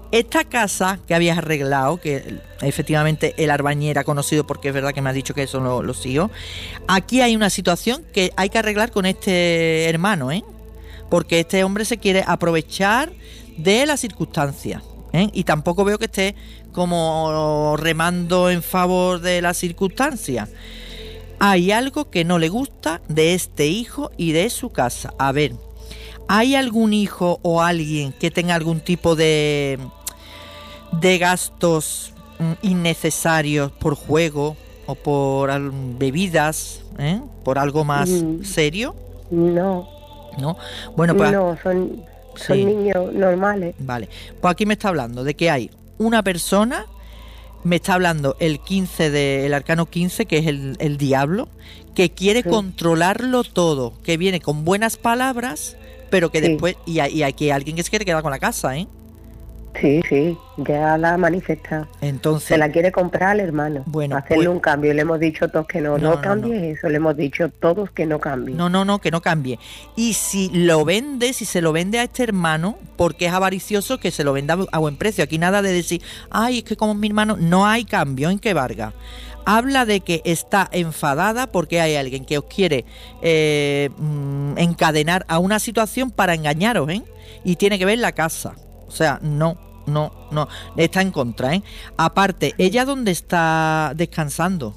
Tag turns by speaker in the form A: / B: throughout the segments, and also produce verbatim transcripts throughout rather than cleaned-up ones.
A: esta casa que habías arreglado, que efectivamente el Arbañera conocido, porque es verdad que me has dicho que son los, los hijos, aquí hay una situación que hay que arreglar con este hermano, ¿eh? Porque este hombre se quiere aprovechar de las circunstancias, ¿eh? Y tampoco veo que esté como remando en favor de las circunstancias. Hay algo que no le gusta de este hijo y de su casa. A ver, ¿hay algún hijo o alguien que tenga algún tipo de, de gastos mm, innecesarios por juego o por al- bebidas, ¿eh? Por algo más
B: Mm,
A: serio?
B: No,
A: ¿No? Bueno, pues
B: no, son, son
A: sí,
B: niños normales.
A: vale. Pues aquí me está hablando de que hay una persona, me está hablando el quince de, el arcano quince, que es el, el diablo, que quiere
B: Sí,
A: controlarlo todo, que viene con buenas palabras, pero que
B: sí,
A: después, y, hay- y aquí hay alguien que se quiere quedar con la casa, ¿eh?
B: sí, sí, ya la ha manifestado. Se
A: Entonces,
B: la quiere comprar al hermano,
A: bueno,
B: hacerle
A: pues
B: un cambio. Le hemos dicho todos que no,
A: no,
B: no
A: no, no.
B: cambies eso. Le hemos dicho todos que no cambie.
A: No, no, no, que no cambie. Y si lo vende, si se lo vende a este hermano, porque es avaricioso, que se lo venda a buen precio. Aquí nada de decir, ay, es que como es mi hermano, no hay cambio en que Vargas. Habla de que está enfadada porque hay alguien que os quiere eh, mm, encadenar a una situación para engañaros, ¿eh? Y tiene que ver la casa. O sea, no, no, no. Está en contra, ¿eh? Aparte, ¿ella dónde está descansando?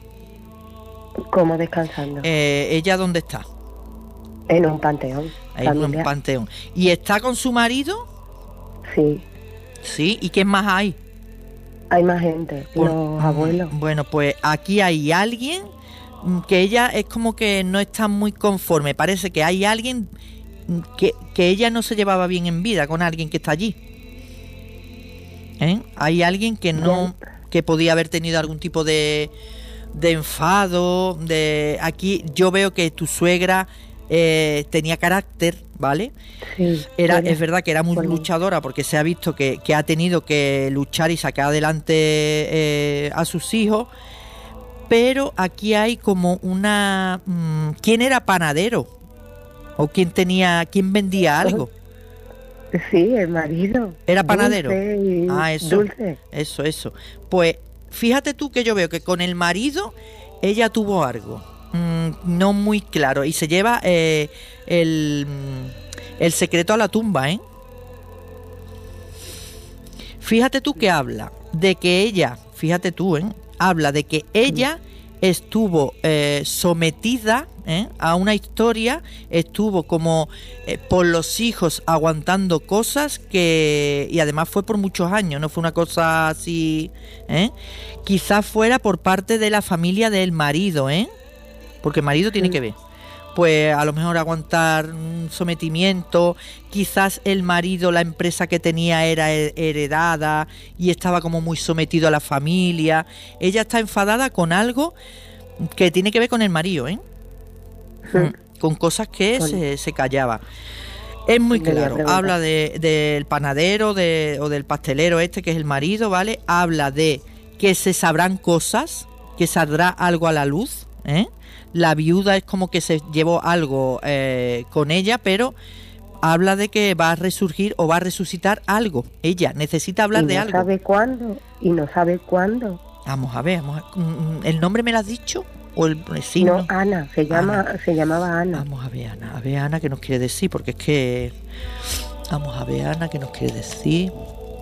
B: Como descansando.
A: Eh, ¿Ella dónde está?
B: En un panteón
A: En un
B: familiar.
A: panteón. ¿Y está con su marido?
B: Sí,
A: Sí. ¿Y quién más hay?
B: hay más gente,
A: Por-
B: los
A: mm,
B: abuelos.
A: Bueno, pues aquí hay alguien mm, que ella es como que no está muy conforme. Parece que hay alguien mm, que, que ella no se llevaba bien en vida con alguien que está allí. ¿Eh? Hay alguien que no, que podía haber tenido algún tipo de, de enfado. De aquí yo veo que tu suegra eh, tenía carácter, ¿vale?
B: Sí,
A: Era,
B: ella-
A: es verdad que era muy
B: bueno,
A: luchadora, porque se ha visto que, que ha tenido que luchar y sacar adelante eh, a sus hijos, pero aquí hay como una... mm, ¿quién era panadero? ¿O quién tenía, quién vendía algo?
B: Sí, el marido.
A: ¿Era panadero?
B: Dulce y
A: Ah, eso,
B: dulce.
A: eso, eso. Pues fíjate tú que yo veo que con el marido ella tuvo algo mm, no muy claro y se lleva eh, el, mm, el secreto a la tumba, ¿eh? Fíjate tú que habla de que ella, fíjate tú, ¿eh? Habla de que ella estuvo eh, sometida ¿eh? a una historia, estuvo como eh, por los hijos aguantando cosas que, y además fue por muchos años, no fue una cosa así, ¿eh? Quizás fuera por parte de la familia del marido, ¿eh? Porque el marido tiene
B: Sí.
A: que ver. Pues a lo mejor aguantar un sometimiento, quizás el marido, la empresa que tenía era he- heredada y estaba como muy sometido a la familia. Ella está enfadada con algo que tiene que ver con el marido, ¿eh?
B: Sí.
A: Mm, Con cosas que
B: Con-
A: se, se callaba. Es muy
B: Le voy a
A: claro,
B: preguntar.
A: habla de, del panadero de, o del pastelero este que es el marido, ¿vale? Habla de que se sabrán cosas, que saldrá algo a la luz, ¿eh? La viuda es como que se llevó algo eh, con ella, pero habla de que va a resurgir o va a resucitar algo. Ella necesita hablar
B: y
A: de
B: no
A: algo.
B: sabe cuándo, y no sabe cuándo.
A: Vamos a ver, vamos a- mm, ¿el nombre me lo has dicho? ¿O el
B: No,
A: signo?
B: Ana, se llama,
A: Ana.
B: se llamaba Ana.
A: Vamos a ver, Ana, a ver, Ana, ¿qué nos quiere decir? Porque es que... Vamos a ver, Ana, ¿qué nos quiere decir?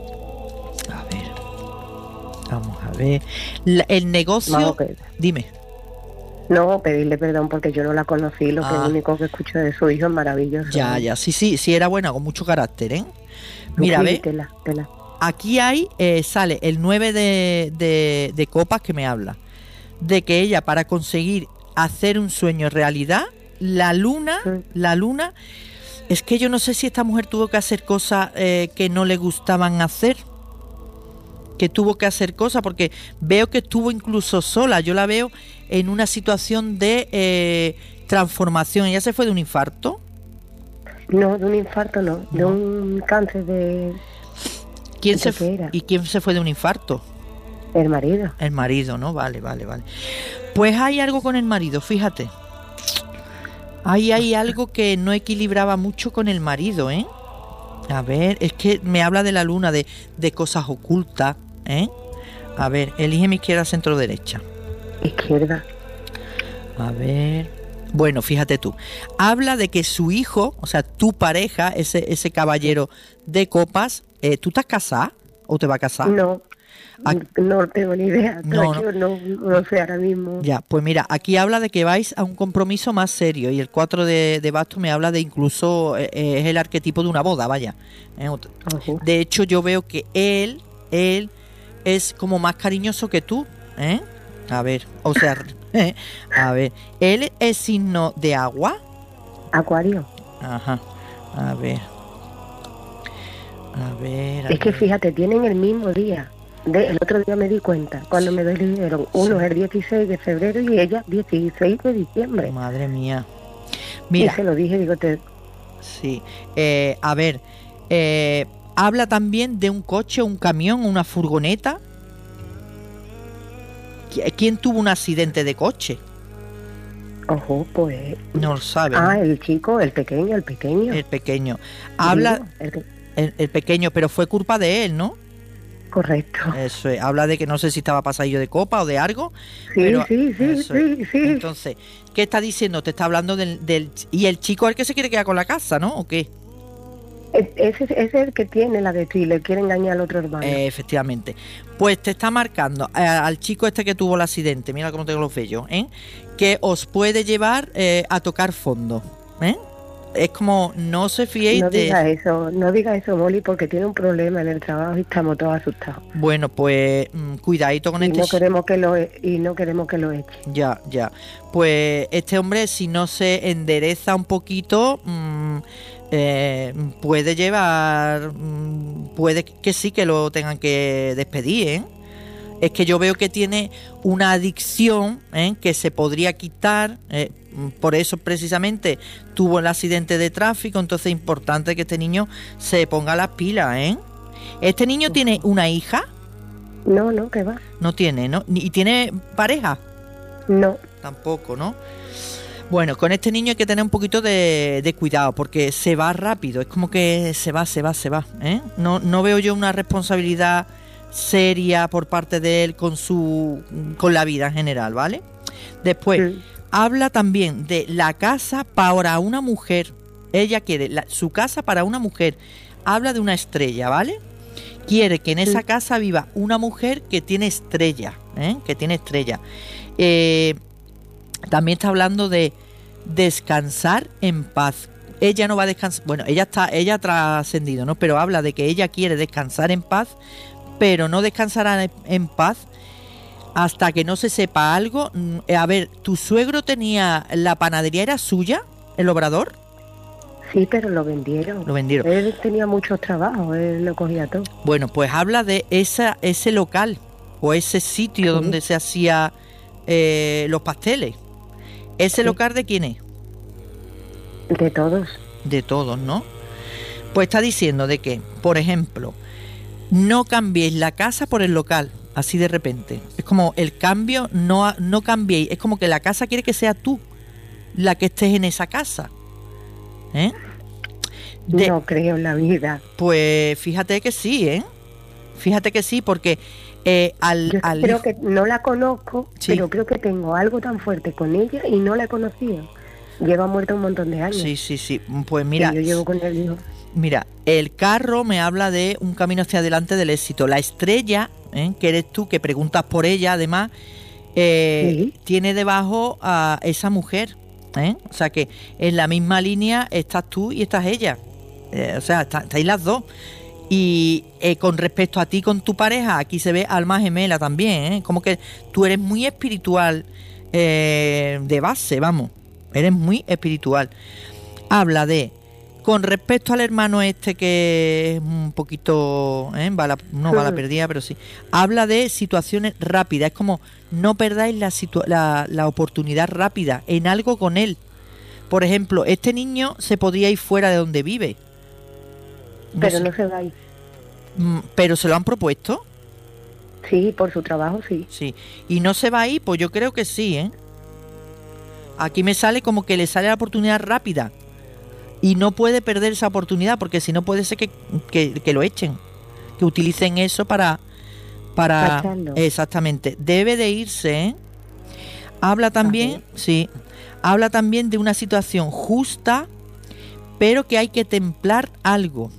A: A ver... Vamos a ver... La- el negocio...
B: Vamos, que-
A: Dime.
B: No, pedirle perdón porque yo no la conocí, lo que
A: Ah.
B: lo único que escucho de su hijo es maravilloso.
A: Ya, ya, sí, sí, sí era buena, con mucho carácter, ¿eh? Mira,
B: Sí,
A: ve,
B: tela, tela.
A: aquí hay, eh, sale el nueve de, de, de copas que me habla, de que ella para conseguir hacer un sueño realidad, la luna,
B: Sí.
A: la luna, es que yo no sé si esta mujer tuvo que hacer cosas eh, que no le gustaban hacer, que tuvo que hacer cosas, porque veo que estuvo incluso sola, yo la veo en una situación de eh, transformación, ella se fue de un infarto.
B: No, de un infarto no, de
A: No.
B: un cáncer de
A: ¿Quién
B: ¿De
A: se
B: qué
A: fu-
B: era?
A: ¿Y quién se fue de un infarto?
B: el marido.
A: El marido, ¿no? Vale, vale, vale. Pues hay algo con el marido, fíjate. Ahí hay algo que no equilibraba mucho con el marido, ¿eh? A ver, es que me habla de la luna, de, de cosas ocultas, ¿eh? A ver, elige mi izquierda, centro, derecha.
B: Izquierda.
A: A ver... Bueno, fíjate tú. Habla de que su hijo, o sea, tu pareja, ese, ese caballero de copas, eh, ¿tú estás casada o te va a casar?
B: No,
A: ¿A-
B: no tengo ni idea.
A: No,
B: No, no, no, no sé ahora mismo.
A: Ya, pues mira, aquí habla de que vais a un compromiso más serio y el cuatro de, de bastos me habla de incluso, eh, eh, es el arquetipo de una boda, vaya. Eh, ot-
B: Ojo.
A: De hecho, yo veo que él, él es como más cariñoso que tú, ¿eh? A ver, o sea, eh, a ver, ¿él es signo de agua?
B: Acuario.
A: Ajá, a ver. A ver, a
B: Es que
A: ver.
B: fíjate, tienen el mismo día. De, el otro día me di cuenta, cuando me dijeron, uno es el dieciséis de febrero y ella dieciséis de diciembre.
A: Madre mía.
B: Y
A: Mira,
B: se lo dije, digo, te,
A: sí. Eh, a ver, eh, habla también de un coche, un camión, una furgoneta. ¿Qui- ¿Quién tuvo un accidente de coche?
B: ojo, pues...
A: No lo sabe.
B: Ah,
A: ¿no?
B: el chico, el pequeño, el pequeño.
A: El pequeño. Habla,
B: Digo, el que-
A: el, el pequeño, pero fue culpa de él, ¿no?
B: correcto.
A: Eso es. Habla de que no sé si estaba pasadillo de copa o de algo.
B: Sí,
A: pero
B: sí, sí,
A: eso es.
B: sí, sí.
A: Entonces, ¿qué está diciendo? Te está hablando del, del... Y el chico es el que se quiere quedar con la casa, ¿no? ¿O qué?
B: E- Ese, ese es el que tiene la de ti, le quiere engañar al otro hermano.
A: Eh, efectivamente. Pues te está marcando eh, al chico este que tuvo el accidente, mira cómo tengo los vellos, ¿eh? Que os puede llevar eh, a tocar fondo, ¿eh? Es como, no se fiéis
B: No
A: de...
B: diga eso, no diga eso, Molly, porque tiene un problema en el trabajo y estamos todos asustados.
A: Bueno, pues mm, cuidadito con
B: Y
A: este...
B: no
A: chi-
B: queremos que lo e- y no queremos que lo eche.
A: Ya, ya. Pues este hombre, si no se endereza un poquito, mm, eh, puede llevar... mm, puede que sí que lo tengan que despedir, ¿eh? Es que yo veo que tiene una adicción, ¿eh? Que se podría quitar, ¿eh? Por eso precisamente tuvo el accidente de tráfico, entonces es importante que este niño se ponga las pilas, ¿eh? ¿Este niño tiene una hija?
B: No, no, que va.
A: No tiene, ¿no? Ni- ¿Y tiene pareja?
B: No,
A: Tampoco, ¿no? Bueno, con este niño hay que tener un poquito de, de cuidado porque se va rápido, es como que se va, se va, se va, ¿eh? No, no veo yo una responsabilidad seria por parte de él con su con la vida en general, ¿vale? Después,
B: Mm.
A: habla también de la casa para una mujer. Ella quiere la- su casa para una mujer. Habla de una estrella, ¿vale? Quiere que en esa
B: Sí.
A: casa viva una mujer que tiene estrella, ¿eh? Que tiene estrella. Eh, también está hablando de descansar en paz. Ella no va a descansar, bueno, ella está, ella ha trascendido, ¿no? Pero habla de que ella quiere descansar en paz, pero no descansará en, en paz hasta que no se sepa algo. Mm, A ver, ¿tu suegro tenía la panadería, era suya, el obrador?
B: sí, pero lo vendieron.
A: Lo vendieron.
B: Él tenía muchos trabajos, él lo cogía todo.
A: Bueno, pues habla de esa, ese local o ese sitio
B: Sí.
A: donde se hacía eh, los pasteles. ¿Ese
B: Sí.
A: local de quién es?
B: De todos.
A: De todos, ¿no? Pues está diciendo de que, por ejemplo, no cambiéis la casa por el local, así de repente. Es como el cambio, no, no cambiéis. Es como que la casa quiere que sea tú la que estés en esa casa. ¿Eh? De-
B: No creo en la vida.
A: Pues fíjate que sí, ¿eh? Fíjate que sí, porque eh, al...
B: Yo
A: al
B: creo
A: hijo-
B: que no la conozco,
A: Sí.
B: pero creo que tengo algo tan fuerte con ella y no la he conocido. Lleva muerta un montón de años.
A: Sí, sí, sí. Pues
B: Y
A: mira,
B: yo llevo con él, digo,
A: mira, el carro me habla de un camino hacia adelante del éxito. La estrella, ¿eh? Que eres tú, que preguntas por ella, además, eh,
B: Sí.
A: tiene debajo a esa mujer, ¿eh? O sea que en la misma línea estás tú y estás ella. Eh, o sea, está- estáis las dos. Y eh, con respecto a ti con tu pareja, aquí se ve alma gemela también, ¿eh? Como que tú eres muy espiritual eh, de base, vamos. Eres muy espiritual. Habla de, con respecto al hermano este que es un poquito, ¿eh? Bala- no bala
B: Mm.
A: perdida, pero sí. Habla de situaciones rápidas. Es como, no perdáis la, situa- la, la oportunidad rápida en algo con él. Por ejemplo, este niño se podría ir fuera de donde vive. No
B: pero
A: sé.
B: no se va a ir.
A: Mm, pero se lo han propuesto,
B: Sí, por su trabajo, sí.
A: sí. Y no se va a ir, pues yo creo que sí, ¿eh? Aquí me sale como que le sale la oportunidad rápida. Y no puede perder esa oportunidad, porque si no puede ser que, que, que lo echen, que utilicen eso para... para
B: Cachando.
A: Exactamente. Debe de irse, ¿eh? Habla también, sí, habla también de una situación justa, pero que hay que templar algo.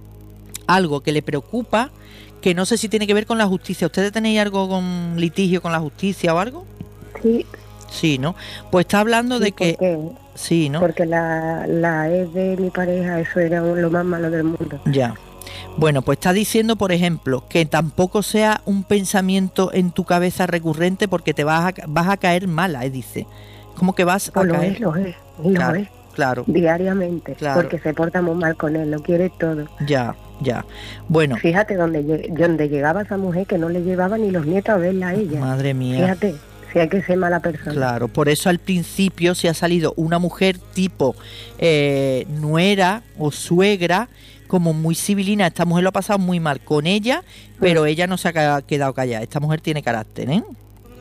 A: Algo que le preocupa, que no sé si tiene que ver con la justicia. ¿Ustedes tenéis algo con litigio con la justicia o algo?
B: Sí.
A: Sí, ¿no? Pues está hablando
B: Sí,
A: de que...
B: porque,
A: Sí, ¿no?
B: porque la, la ex de mi pareja, eso era lo más malo del mundo.
A: Ya. Bueno, pues está diciendo, por ejemplo, que tampoco sea un pensamiento en tu cabeza recurrente, porque te vas a, vas a caer mala, ¿eh? Dice. Como que vas
B: Pues
A: a
B: lo
A: caer...
B: es, lo es, lo
A: Claro,
B: es.
A: claro.
B: Diariamente,
A: Claro.
B: porque se porta muy mal con él, lo quiere todo.
A: Ya, ya. Bueno,
B: Fíjate donde, lle- donde llegaba esa mujer que no le llevaba ni los nietos a verla a ella.
A: madre mía.
B: Fíjate, si hay que ser mala persona.
A: Claro, por eso al principio se ha salido una mujer tipo eh, nuera o suegra, como muy civilina. Esta mujer lo ha pasado muy mal con ella, pero ella no se ha ca- quedado callada. Esta mujer tiene carácter, ¿eh?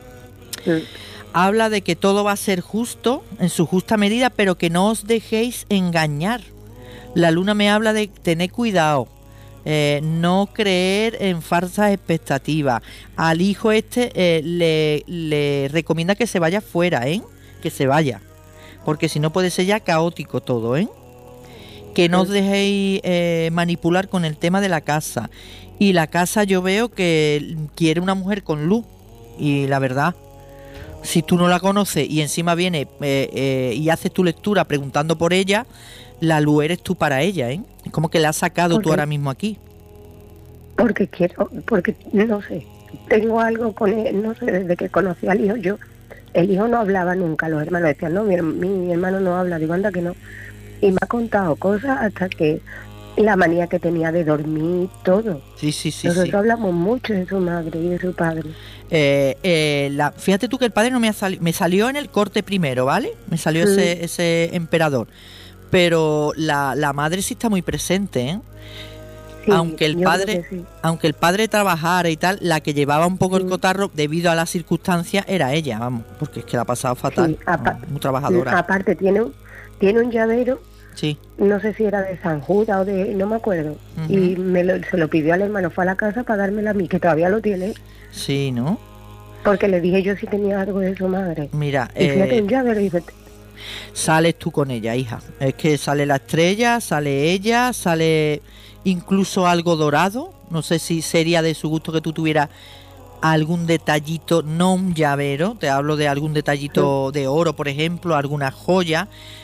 B: Mm.
A: Habla de que todo va a ser justo, en su justa medida, pero que no os dejéis engañar. La luna me habla de tener cuidado, eh, no creer en falsas expectativas. Al hijo este eh, le, le recomienda que se vaya fuera, ¿eh? Que se vaya, porque si no puede ser ya caótico todo, ¿eh? Que no os dejéis eh, manipular con el tema de la casa. Y la casa yo veo que quiere una mujer con luz, y la verdad, si tú no la conoces y encima viene eh, eh, y haces tu lectura preguntando por ella, la luz eres tú para ella, ¿eh? Es como que la has sacado
B: ¿Por
A: tú
B: qué?
A: ahora mismo aquí.
B: Porque quiero, porque no sé, tengo algo con él, no sé, desde que conocí al hijo yo, el hijo no hablaba nunca, los hermanos decían, no, mi, her- mi hermano no habla, digo, anda que no. Y me ha contado cosas hasta que la manía que tenía de dormir, todo.
A: Sí, sí, sí,
B: Nosotros
A: sí.
B: hablamos mucho de su madre y de su padre.
A: Eh, eh, la, fíjate tú que el padre no me ha salido, me salió en el corte primero, ¿vale? Me salió
B: Mm.
A: ese, ese emperador. Pero la, la madre sí está muy presente, ¿eh?
B: Sí,
A: aunque el
B: yo
A: padre
B: creo que sí.
A: aunque el padre trabajara y tal, la que llevaba un poco el
B: Mm.
A: cotarro debido a las circunstancias era ella, vamos, porque es que la ha pasado fatal.
B: Sí, apa-
A: ¿no? Muy trabajadora.
B: Aparte tiene un, tiene un llavero,
A: Sí.
B: no sé si era de San Judas o de, no me acuerdo,
A: Ujú.
B: y me lo, se lo pidió al hermano, fue a la casa para dármelo a mí, que todavía lo tiene,
A: Sí, ¿no?
B: porque le dije yo si tenía algo de su madre.
A: Mira,
B: Y fíjate,
A: eh,
B: un llavero, y dice,
A: sales tú con ella, hija. Es que sale la estrella, sale ella, sale incluso algo dorado. No sé si sería de su gusto que tú tuvieras algún detallito, no un llavero, te hablo de algún detallito de oro, por ejemplo, alguna joya.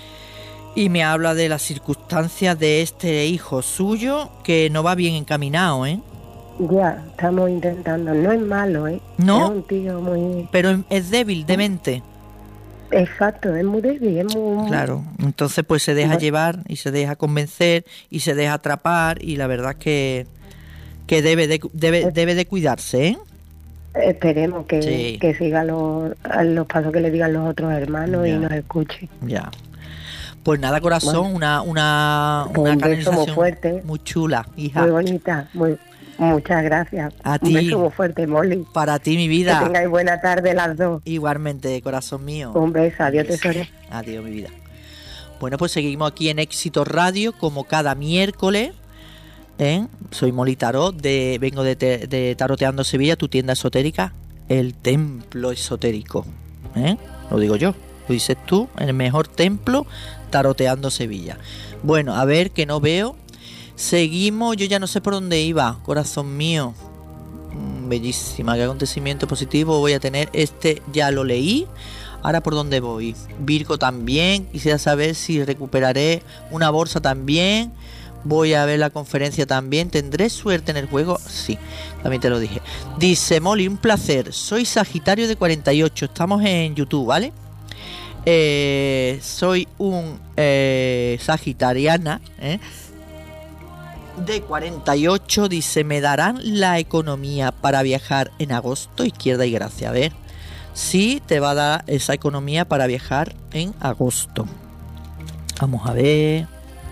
A: Y me habla de las circunstancias de este hijo suyo que no va bien encaminado, ¿eh?
B: ya, estamos intentando, no es malo, ¿eh?
A: No.
B: Es un tío muy,
A: Pero es débil de mente.
B: exacto, es muy débil, es muy...
A: Claro, entonces pues se deja
B: Bueno.
A: llevar y se deja convencer y se deja atrapar y la verdad es que, que debe, de, debe, debe de cuidarse, ¿eh?
B: Esperemos que,
A: Sí.
B: que siga los, a los pasos que le digan los otros hermanos
A: Ya.
B: y nos escuche.
A: Ya. Pues nada, corazón,
B: Bueno.
A: una, una,
B: Un
A: una
B: beso muy
A: canalización
B: fuerte.
A: muy chula, hija.
B: Muy bonita, muy, muchas gracias.
A: A
B: Un
A: ti.
B: beso muy fuerte, Molly.
A: Para ti, mi
B: Que
A: vida.
B: tengáis buena tarde las dos.
A: Igualmente, corazón mío.
B: Un beso, adiós,
A: Beso.
B: tesoro.
A: Adiós, mi vida. Bueno, pues seguimos aquí en Éxito Radio, como cada miércoles. ¿eh? Soy Molly Tarot, de, vengo de, te- de Taroteando Sevilla, tu tienda esotérica, el templo esotérico. ¿eh? Lo digo yo, lo dices tú, el mejor templo, Taroteando Sevilla. Bueno, a ver, que no veo. Seguimos, yo ya no sé por dónde iba, corazón mío. Mm, Bellísima, qué acontecimiento positivo voy a tener. Este ya lo leí. Ahora por dónde voy. Virgo también. Quisiera saber si recuperaré una bolsa también. Voy a ver la conferencia también. ¿Tendré suerte en el juego? Sí, también te lo dije. Dice Molly, un placer. Soy Sagitario de cuarenta y ocho. Estamos en YouTube, ¿vale? Eh, soy un eh, Sagitariana, ¿eh? de cuarenta y ocho. Dice, ¿me darán la economía para viajar en agosto? Izquierda y gracia. A ver. Sí, te va a dar esa economía para viajar en agosto. Vamos a ver.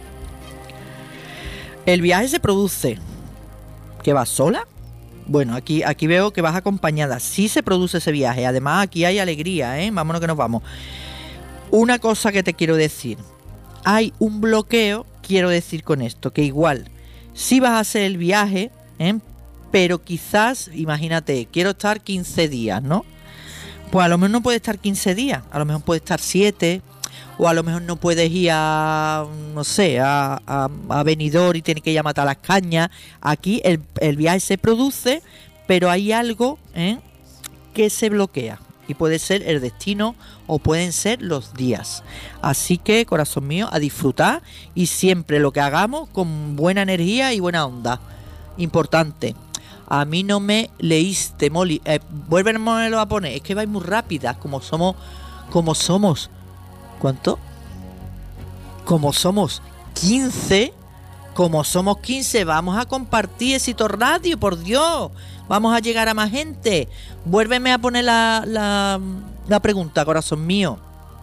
A: El viaje se produce. ¿Que vas sola? Bueno, aquí, aquí veo que vas acompañada. Sí se produce ese viaje. Además, aquí hay alegría, ¿eh? Vámonos que nos vamos. Una cosa que te quiero decir. hay un bloqueo. Quiero decir con esto que igual, si vas a hacer el viaje, ¿eh? Pero quizás, imagínate, quiero estar quince días, ¿no? Pues a lo mejor no puedes estar quince días, a lo mejor puedes estar siete, o a lo mejor no puedes ir a, no sé, a, a, a Benidorm y tienes que ir a matar las cañas. Aquí el, el viaje se produce, pero hay algo, ¿eh? que se bloquea. Y puede ser el destino o pueden ser los días. Así que, corazón mío, a disfrutar y siempre lo que hagamos con buena energía y buena onda. Importante. A mí no me leíste, Molly. Eh, vuélvemelo a poner. Es que vais muy rápidas. Como somos. Como somos. ¿Cuánto? Como somos quince. Como somos quince, vamos a compartir Éxito Radio, por Dios. Vamos a llegar a más gente. Vuélveme a poner la, la, la pregunta, corazón mío.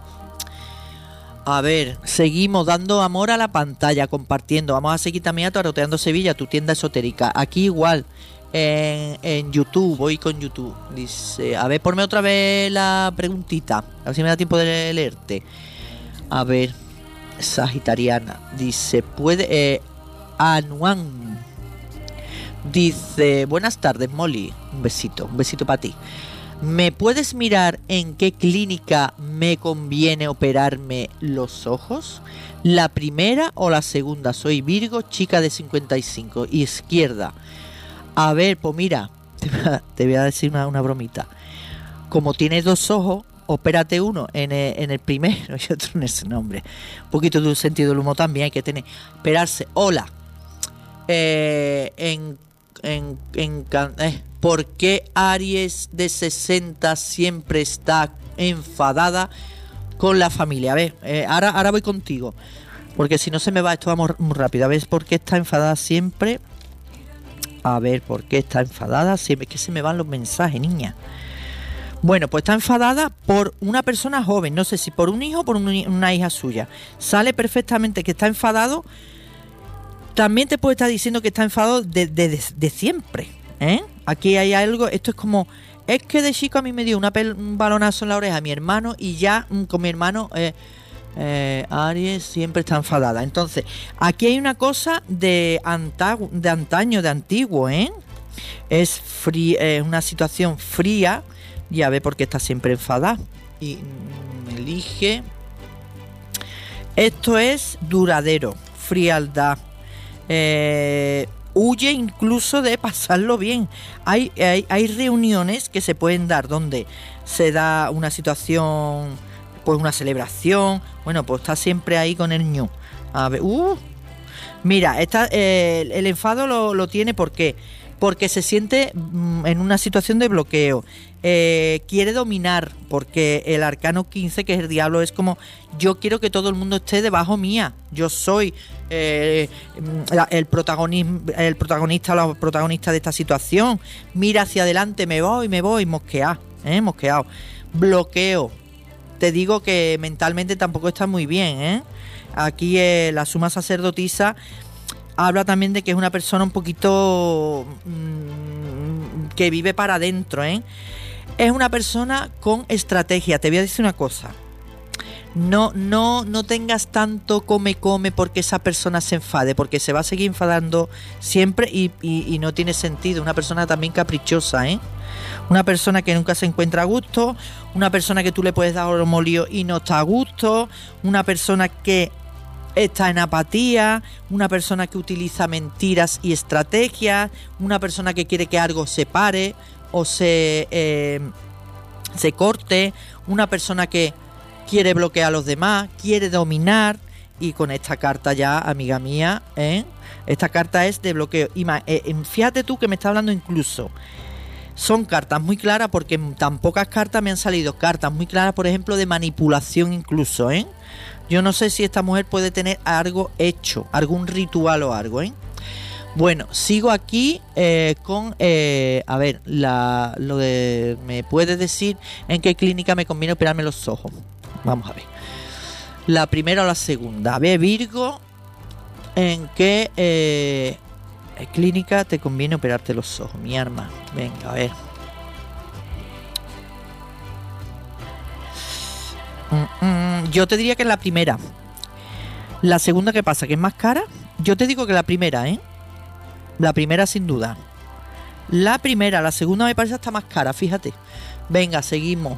A: A ver, seguimos dando amor a la pantalla, compartiendo. Vamos a seguir también a Taroteando Sevilla, tu tienda esotérica. Aquí igual, en, en YouTube, voy con YouTube. Dice, a ver, ponme otra vez la preguntita. A ver si me da tiempo de leerte. A ver, Sagitariana. Dice, puede... Eh, Anuan. Dice, buenas tardes, Molly. Un besito, un besito para ti. ¿Me puedes mirar en qué clínica me conviene operarme los ojos? ¿La primera o la segunda? Soy Virgo, chica de cincuenta y cinco, izquierda. A ver, pues mira, te voy a decir una, una bromita. Como tienes dos ojos, opérate uno en el, en el primero y otro en ese nombre. Un poquito de un sentido del humor también hay que tener. Esperarse. Hola. Eh, en, en, en eh, ¿por qué Aries de sesenta siempre está enfadada con la familia? A ver, eh, ahora, ahora voy contigo, porque si no se me va esto vamos muy rápido. A ver, ¿por qué está enfadada siempre? A ver, ¿por qué está enfadada siempre? Es que se me van los mensajes, niña. Bueno, pues está enfadada por una persona joven, no sé si por un hijo o por un, una hija suya. Sale perfectamente que está enfadado. También te puede estar diciendo que está enfadado de, de, de, de siempre, ¿eh? Aquí hay algo, esto es como, es que de chico a mí me dio una pel, un balonazo en la oreja a mi hermano y ya con mi hermano, eh, eh, Aries siempre está enfadada. Entonces, aquí hay una cosa de, anta, de antaño, de antiguo, ¿eh? Es fría, eh, una situación fría, ya ve por qué está siempre enfadada. Y mm, elige, esto es duradero, frialdad. Eh, huye incluso de pasarlo bien. Hay, hay, hay reuniones que se pueden dar donde se da una situación, pues una celebración. Bueno, pues está siempre ahí con el ñu. A ver, uh, mira, está, eh, el, el enfado lo, lo tiene ¿por qué? Porque se siente mm, en una situación de bloqueo. Eh, quiere dominar, porque el arcano quince, que es el diablo, es como yo quiero que todo el mundo esté debajo mía. Yo soy eh, el, protagonismo, el protagonista o la protagonista de esta situación. Mira hacia adelante, me voy, me voy, mosqueado, ¿eh? Mosqueado. Bloqueo. Te digo que mentalmente tampoco está muy bien, ¿eh? Aquí eh, la suma sacerdotisa habla también de que es una persona un poquito mmm, que vive para adentro, ¿eh? Es una persona con estrategia. Te voy a decir una cosa. No, no, no tengas tanto come, come porque esa persona se enfade, porque se va a seguir enfadando siempre y, y, y no tiene sentido. Una persona también caprichosa, ¿eh? Una persona que nunca se encuentra a gusto, una persona que tú le puedes dar oro molido y no está a gusto, una persona que está en apatía, una persona que utiliza mentiras y estrategias, una persona que quiere que algo se pare o se, eh, se corte, una persona que quiere bloquear a los demás, quiere dominar. Y con esta carta ya, amiga mía, ¿eh? Esta carta es de bloqueo. Y más, eh, fíjate tú que me está hablando incluso. Son cartas muy claras porque en tan pocas cartas me han salido cartas muy claras, por ejemplo, de manipulación incluso, ¿eh? Yo no sé si esta mujer puede tener algo hecho, algún ritual o algo, ¿eh? Bueno, sigo aquí eh, con, eh, a ver, la, lo de, ¿me puedes decir en qué clínica me conviene operarme los ojos? Vamos a ver. La primera o la segunda. A ver, Virgo, ¿en qué eh, clínica te conviene operarte los ojos? Mi arma. Venga, a ver. Mm, mm, yo te diría que en la primera. La segunda, ¿qué pasa? ¿Que es más cara? Yo te digo que la primera, ¿eh? La primera sin duda. La primera, la segunda me parece hasta más cara, fíjate. Venga, seguimos.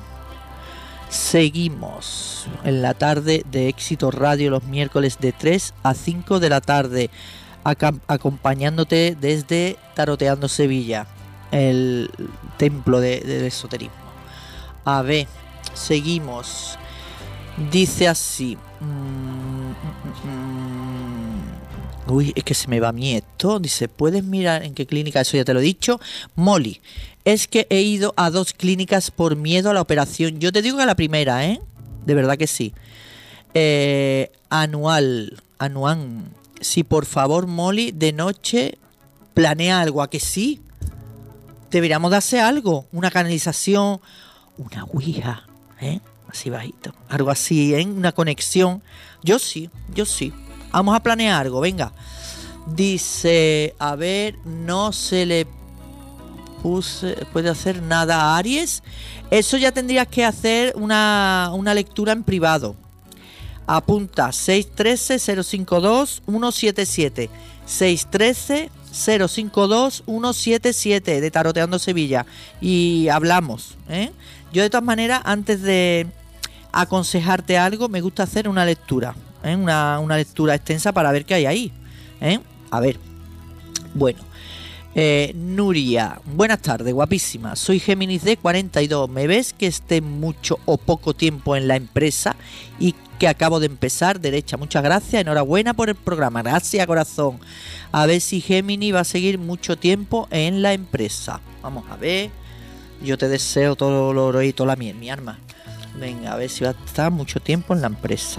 A: Seguimos en la tarde de Éxito Radio los miércoles de tres a cinco de la tarde, acá, acompañándote desde Taroteando Sevilla, el templo de, del esoterismo. A ver, seguimos. Dice así. Mm, mm, mm. Uy, es que se me va a mí esto. Dice, ¿puedes mirar en qué clínica? Eso ya te lo he dicho. Molly, es que he ido a dos clínicas por miedo a la operación. Yo te digo que la primera, ¿eh? De verdad que sí. Eh, anual, anual. Sí, por favor, Molly, de noche planea algo. ¿A que sí? Deberíamos de hacer algo. Una canalización, una ouija, ¿eh? Así bajito. Algo así, ¿eh? Una conexión. Yo sí, yo sí. Vamos a planear algo, venga. Dice, a ver, no se le puse, puede hacer nada a Aries. Eso ya tendrías que hacer una, una lectura en privado. Apunta seis uno tres cero cinco dos uno siete siete. seis uno tres cero cinco dos uno siete siete de Taroteando Sevilla. Y hablamos, ¿eh? Yo de todas maneras, antes de aconsejarte algo, me gusta hacer una lectura, ¿eh? una, una lectura extensa para ver qué hay ahí, ¿eh? A ver, bueno, eh, Nuria, buenas tardes, guapísima, soy Géminis de cuarenta y dos, ¿me ves que esté mucho o poco tiempo en la empresa y que acabo de empezar? Derecha, muchas gracias, enhorabuena por el programa, gracias corazón. A ver si Géminis va a seguir mucho tiempo en la empresa. Vamos a ver, yo te deseo todo lo oro y toda la miel, mi arma. Venga, a ver si va a estar mucho tiempo en la empresa.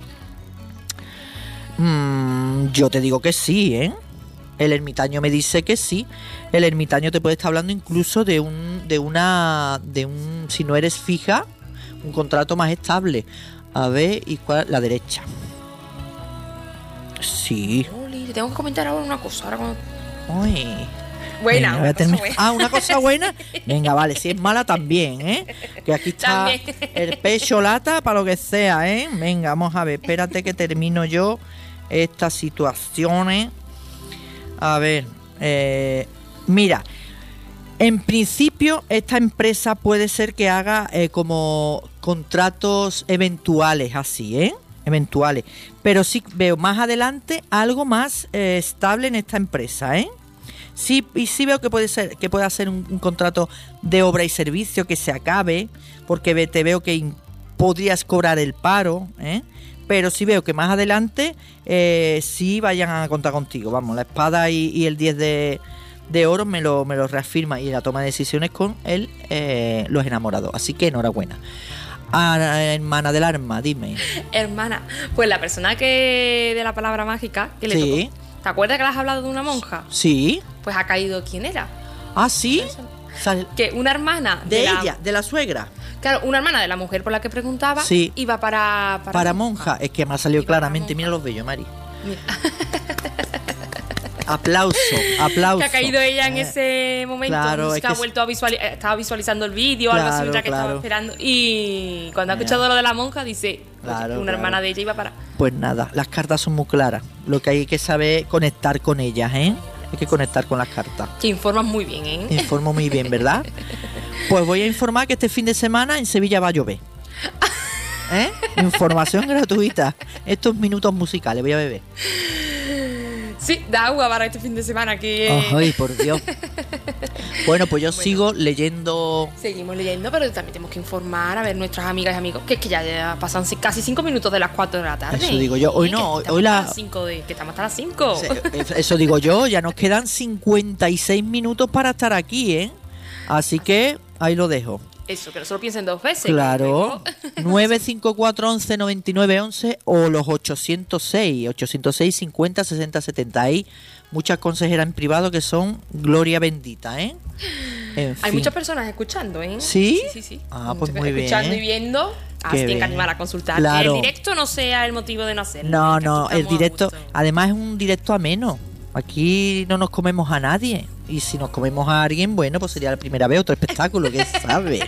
A: Mm, yo te digo que sí, ¿eh? El ermitaño me dice que sí. El ermitaño te puede estar hablando incluso de un, de una, de un, si no eres fija, un contrato más estable. A ver, ¿y cuál? La derecha. Sí.
C: Oli, te tengo que comentar ahora una cosa. Ahora cuando...
A: Uy.
C: Buena,
A: Venga,
C: una cosa
A: termi-
C: buena.
A: Ah, una cosa buena. Venga, vale, si es mala también, ¿eh? Que aquí está
C: También.
A: el pecho lata para lo que sea, ¿eh? Venga, vamos a ver, espérate que termino yo estas situaciones. A ver, eh, mira, en principio esta empresa puede ser que haga eh, como contratos eventuales así, ¿eh? Eventuales. Pero sí veo más adelante algo más eh, estable en esta empresa, ¿eh? Sí, y sí veo que puede ser que pueda ser un, un contrato de obra y servicio que se acabe, porque ve, te veo que in, podrías cobrar el paro, ¿eh? Pero sí veo que más adelante eh, sí vayan a contar contigo. Vamos, la espada y, y el diez de, de oro me lo, me lo reafirma, y la toma de decisiones con el, eh, los enamorados. Así que enhorabuena. Ah, hermana del arma, dime.
C: Hermana, pues la persona que de la palabra mágica que le
A: Sí.
C: tocó. ¿Te acuerdas que le has hablado de una monja?
A: Sí.
C: Pues ha caído quién era.
A: Ah, sí. Sal-
C: Que una hermana
A: de
C: la-
A: ella, de la suegra.
C: Claro, una hermana de la mujer por la que preguntaba
A: Sí.
C: iba para para,
A: Para monja. Es que me ha salido
C: Iba para
A: claramente.
C: monja.
A: Mira los bellos, Mari.
C: Mira,
A: Aplauso, aplauso.
C: que ha caído ella en
A: Eh,
C: ese momento.
A: claro,
C: que
A: es
C: ha
A: que-
C: vuelto a visualizar, estaba visualizando el vídeo o algo así,
A: Claro,
C: mientras que
A: claro.
C: estaba esperando. Y cuando ha
A: Ya.
C: escuchado lo de la monja, dice pues,
A: Claro,
C: una
A: claro.
C: hermana de ella iba para.
A: Pues nada, las cartas son muy claras. Lo que hay que saber es conectar con ellas, ¿eh? Hay que conectar con las cartas.
C: Que informan muy bien, ¿eh?
A: Informo muy bien, ¿verdad? Pues voy a informar que este fin de semana en Sevilla va a llover. ¿Eh? Información gratuita. Estos minutos musicales, voy a beber.
C: Sí, da agua para este fin de semana que
A: Ay, por Dios. Bueno, pues yo sigo leyendo.
C: seguimos leyendo, pero también tenemos que informar a ver nuestras amigas y amigos que es que ya, ya pasan ci- casi cinco minutos de las cuatro de la tarde.
A: Eso digo yo. Hoy
C: Sí,
A: no,
C: que
A: hoy-
C: estamos
A: hoy la-
C: hasta las cinco de- que estamos hasta las cinco.
A: Eso digo yo, ya nos quedan cincuenta y seis minutos para estar aquí, ¿eh? Así que ahí lo dejo.
C: Eso, que no se lo piensen dos veces.
A: Claro,
C: que
A: nueve cinco cuatro once noventa y nueve once o los ochocientos seis, ochocientos seis cincuenta sesenta setenta. Hay muchas consejeras en privado que son gloria bendita, ¿eh? En
C: Hay
A: fin.
C: muchas personas escuchando, ¿eh?
A: ¿Sí?
C: Sí, sí, sí.
A: Ah,
C: Muchas
A: pues muy bien.
C: Escuchando y viendo.
A: Qué
C: Así tienen
A: bien.
C: que animar a consultar.
A: Claro.
C: Que el directo no sea el motivo de no hacerlo.
A: No,
C: que
A: no,
C: aquí
A: el
C: estamos a
A: directo,
C: gusto.
A: además es un directo ameno. Aquí no nos comemos a nadie. Y si nos comemos a alguien, bueno, pues sería la primera vez otro espectáculo, ¿quién sabe?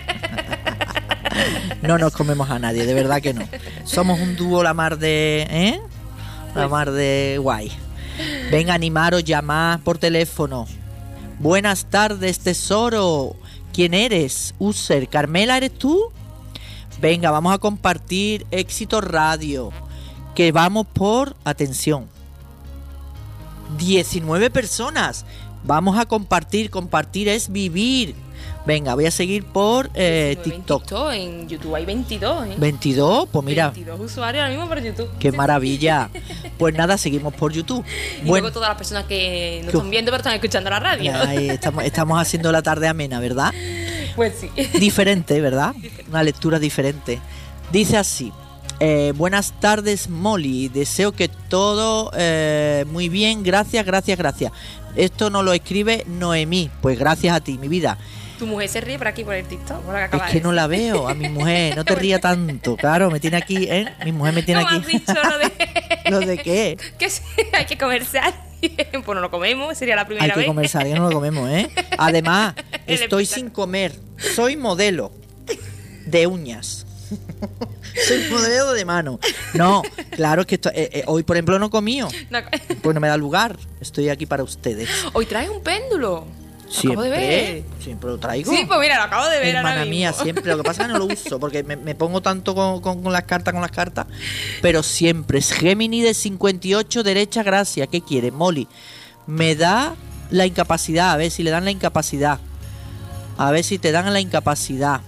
A: No nos comemos a nadie, de verdad que no. Somos un dúo la mar de... ¿eh? La mar de guay. Venga, animaros, llamad por teléfono. Buenas tardes, tesoro. ¿Quién eres? User. ¿Carmela eres tú? Venga, vamos a compartir Éxito Radio. Que vamos por... Atención. diecinueve personas. Vamos a compartir. Compartir es vivir. Venga, voy a seguir por eh, TikTok.
C: TikTok. En YouTube hay veintidós, ¿eh?
A: ¿veintidós? Pues mira.
C: veintidós usuarios ahora mismo por YouTube.
A: ¡Qué maravilla! Pues nada, seguimos por YouTube.
C: Y
A: Bueno,
C: luego todas las personas que no
A: ¿Qué?
C: están viendo pero están escuchando la radio.
A: ahí estamos, estamos haciendo la tarde amena, ¿verdad?
C: Pues sí.
A: Diferente, ¿verdad? Una lectura diferente. Dice así. Eh, buenas tardes, Molly. Deseo que todo eh, muy bien. Gracias, gracias, gracias. Esto nos lo escribe Noemí. Pues gracias a ti, mi vida.
C: Tu mujer se ríe por aquí por el TikTok. Por lo que
A: Es
C: acabas
A: que
C: de
A: no la
C: decir.
A: veo a mi mujer. No te rías tanto. Claro, me tiene aquí, ¿eh? Mi mujer me tiene
C: ¿Cómo
A: aquí.
C: has dicho lo de...?
A: ¿Lo de qué?
C: Que sí, hay que comerse a alguien. Pues no lo comemos, sería la primera
A: Hay que
C: vez.
A: comer sal, no lo comemos, ¿eh? Además,
C: El
A: estoy
C: espectáculo.
A: sin comer. Soy modelo de uñas. Soy modelo de mano. No, claro que esto, eh, eh, hoy, por ejemplo, no he comido.
C: No.
A: Pues no me da lugar. Estoy aquí para ustedes.
C: Hoy traes un péndulo. Lo acabo de
A: Siempre,
C: ver.
A: siempre lo traigo.
C: Sí, pues mira, lo acabo de ver
A: Hermana
C: ahora mismo.
A: mía, siempre. Lo que pasa es que no lo uso porque me, me pongo tanto con, con- con las cartas, con las cartas. Pero siempre. Es Gemini de cincuenta y ocho, derecha, gracias. ¿Qué quiere, Molly? Me da la incapacidad. A ver si le dan la incapacidad. A ver si te dan la incapacidad.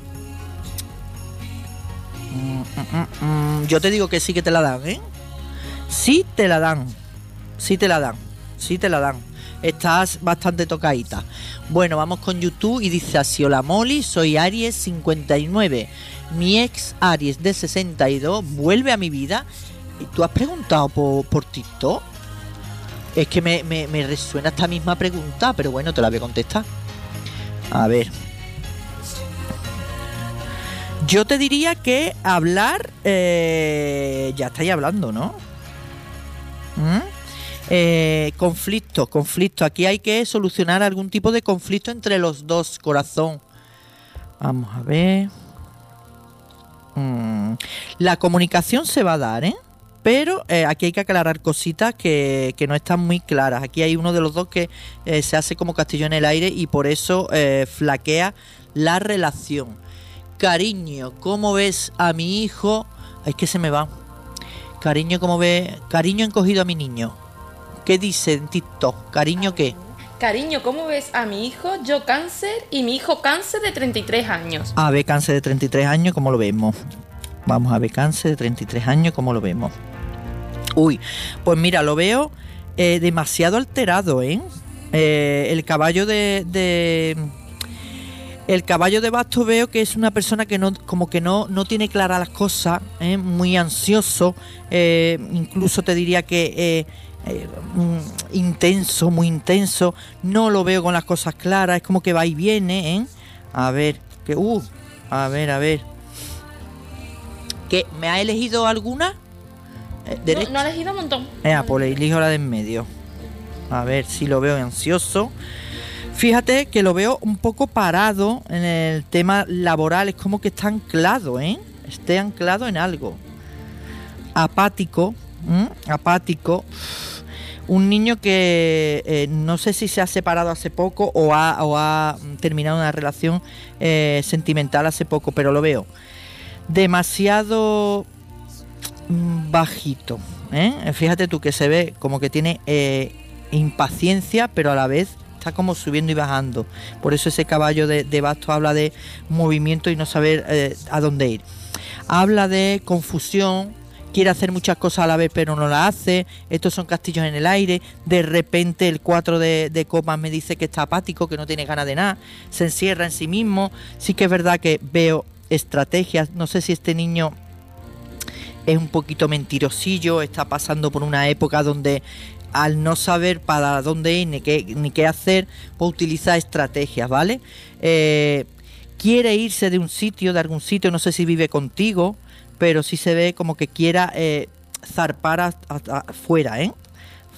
A: Mm, mm, mm, mm. Yo te digo que sí que te la dan, ¿eh? Sí te la dan. Sí te la dan. Sí te la dan. Estás bastante tocadita. Bueno, vamos con YouTube y dice así: hola Molly, soy Aries cincuenta y nueve. Mi ex Aries de sesenta y dos vuelve a mi vida. ¿Y tú has preguntado por, por TikTok? Es que me, me, me resuena esta misma pregunta, pero bueno, te la voy a contestar. A ver. Yo te diría que hablar... eh, ya estáis hablando, ¿no? ¿Mm? Eh, conflicto, conflicto. Aquí hay que solucionar algún tipo de conflicto entre los dos, corazón. Vamos a ver. Mm, La comunicación se va a dar, ¿eh? Pero eh, aquí hay que aclarar cositas que, que no están muy claras. Aquí hay uno de los dos que eh, se hace como castillo en el aire y por eso eh, flaquea la relación. Cariño, ¿cómo ves a mi hijo? Ay, es que se me va. Cariño, ¿cómo ves? Cariño, encogido a mi niño. ¿Qué dice en TikTok? ¿Cariño qué?
C: Cariño, ¿cómo ves a mi hijo? Yo cáncer y mi hijo cáncer de treinta y tres años.
A: A ver, cáncer de treinta y tres años, ¿cómo lo vemos? Vamos a ver, cáncer de treinta y tres años, ¿cómo lo vemos? Uy, pues mira, lo veo eh, demasiado alterado, ¿eh? Eh, el caballo de, de... El caballo de bastos veo que es una persona que no, como que no, no tiene claras las cosas, ¿eh? Muy ansioso, eh, incluso te diría que eh, eh, mm, intenso, muy intenso. No lo veo con las cosas claras, es como que va y viene, ¿eh? A ver, que uh, a ver, a ver. ¿Qué? ¿Me ha elegido alguna? Eh,
C: No,
A: ¿derecha?
C: no ha elegido un montón.
A: Eh, pues elijo la de en medio. A ver si lo veo ansioso. Fíjate que lo veo un poco parado en el tema laboral. Es como que está anclado, ¿eh? Esté anclado en algo. Apático. ¿m? Apático. Un niño que eh, no sé si se ha separado hace poco o ha, o ha terminado una relación eh, sentimental hace poco, pero lo veo demasiado mm, bajito, ¿eh? Fíjate tú que se ve como que tiene eh, impaciencia, pero a la vez está como subiendo y bajando. Por eso ese caballo de, de bastos habla de movimiento y no saber eh, a dónde ir. Habla de confusión, quiere hacer muchas cosas a la vez pero no la hace. Estos son castillos en el aire. De repente el cuatro de, de copas me dice que está apático, que no tiene ganas de nada, se encierra en sí mismo. Sí que es verdad que veo estrategias. No sé si este niño es un poquito mentirosillo, está pasando por una época donde al no saber para dónde ir ni qué, ni qué hacer, pues utiliza estrategias, ¿vale? Eh, quiere irse de un sitio, de algún sitio, no sé si vive contigo, pero sí se ve como que quiera eh, zarpar a, a, a, fuera, ¿eh?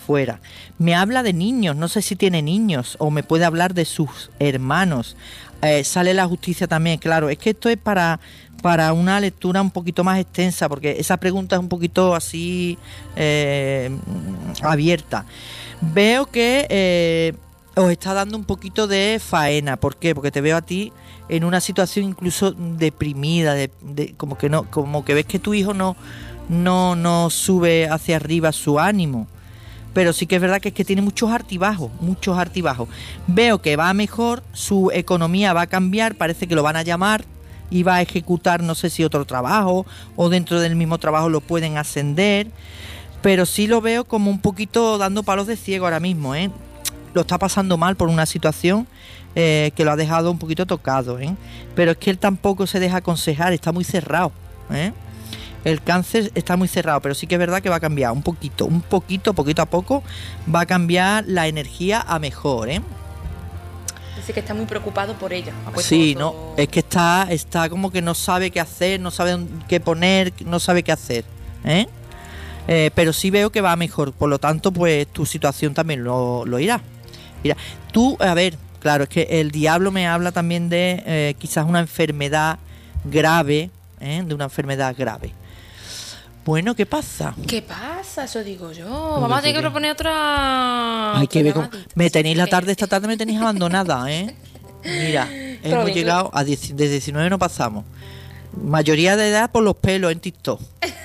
A: fuera. Me habla de niños, no sé si tiene niños, o me puede hablar de sus hermanos. Eh, sale la justicia también, claro. Es que esto es para, para una lectura un poquito más extensa, porque esa pregunta es un poquito así eh, abierta. Veo que eh, os está dando un poquito de faena. ¿Por qué? Porque te veo a ti en una situación incluso deprimida, de, de, como que no, como que ves que tu hijo no, no, no sube hacia arriba su ánimo. Pero sí que es verdad que es que tiene muchos altibajos, muchos altibajos. Veo que va mejor, su economía va a cambiar, parece que lo van a llamar y va a ejecutar, no sé si otro trabajo o dentro del mismo trabajo lo pueden ascender. Pero sí lo veo como un poquito dando palos de ciego ahora mismo, ¿eh? Lo está pasando mal por una situación eh, que lo ha dejado un poquito tocado, ¿eh? Pero es que él tampoco se deja aconsejar, está muy cerrado, ¿eh? El cáncer está muy cerrado, pero sí que es verdad que va a cambiar un poquito, un poquito, poquito a poco, va a cambiar la energía a mejor, ¿eh?
C: Dice que está muy preocupado por ella.
A: Sí, no, es que está, está como que no sabe qué hacer, no sabe qué poner, no sabe qué hacer, ¿eh? Eh, pero sí veo que va a mejor, por lo tanto, pues tu situación también lo, lo irá. Mira, tú, a ver, claro, es que el diablo me habla también de eh, quizás una enfermedad grave, ¿eh? De una enfermedad grave. Bueno, ¿qué pasa?
C: ¿Qué pasa? Eso digo yo. Vamos a tener que proponer otra...
A: Hay que ver cómo... Me tenéis la tarde, esta tarde me tenéis abandonada, ¿eh? Mira, hemos llegado a diez, de diecinueve no pasamos. Mayoría de edad por los pelos en TikTok.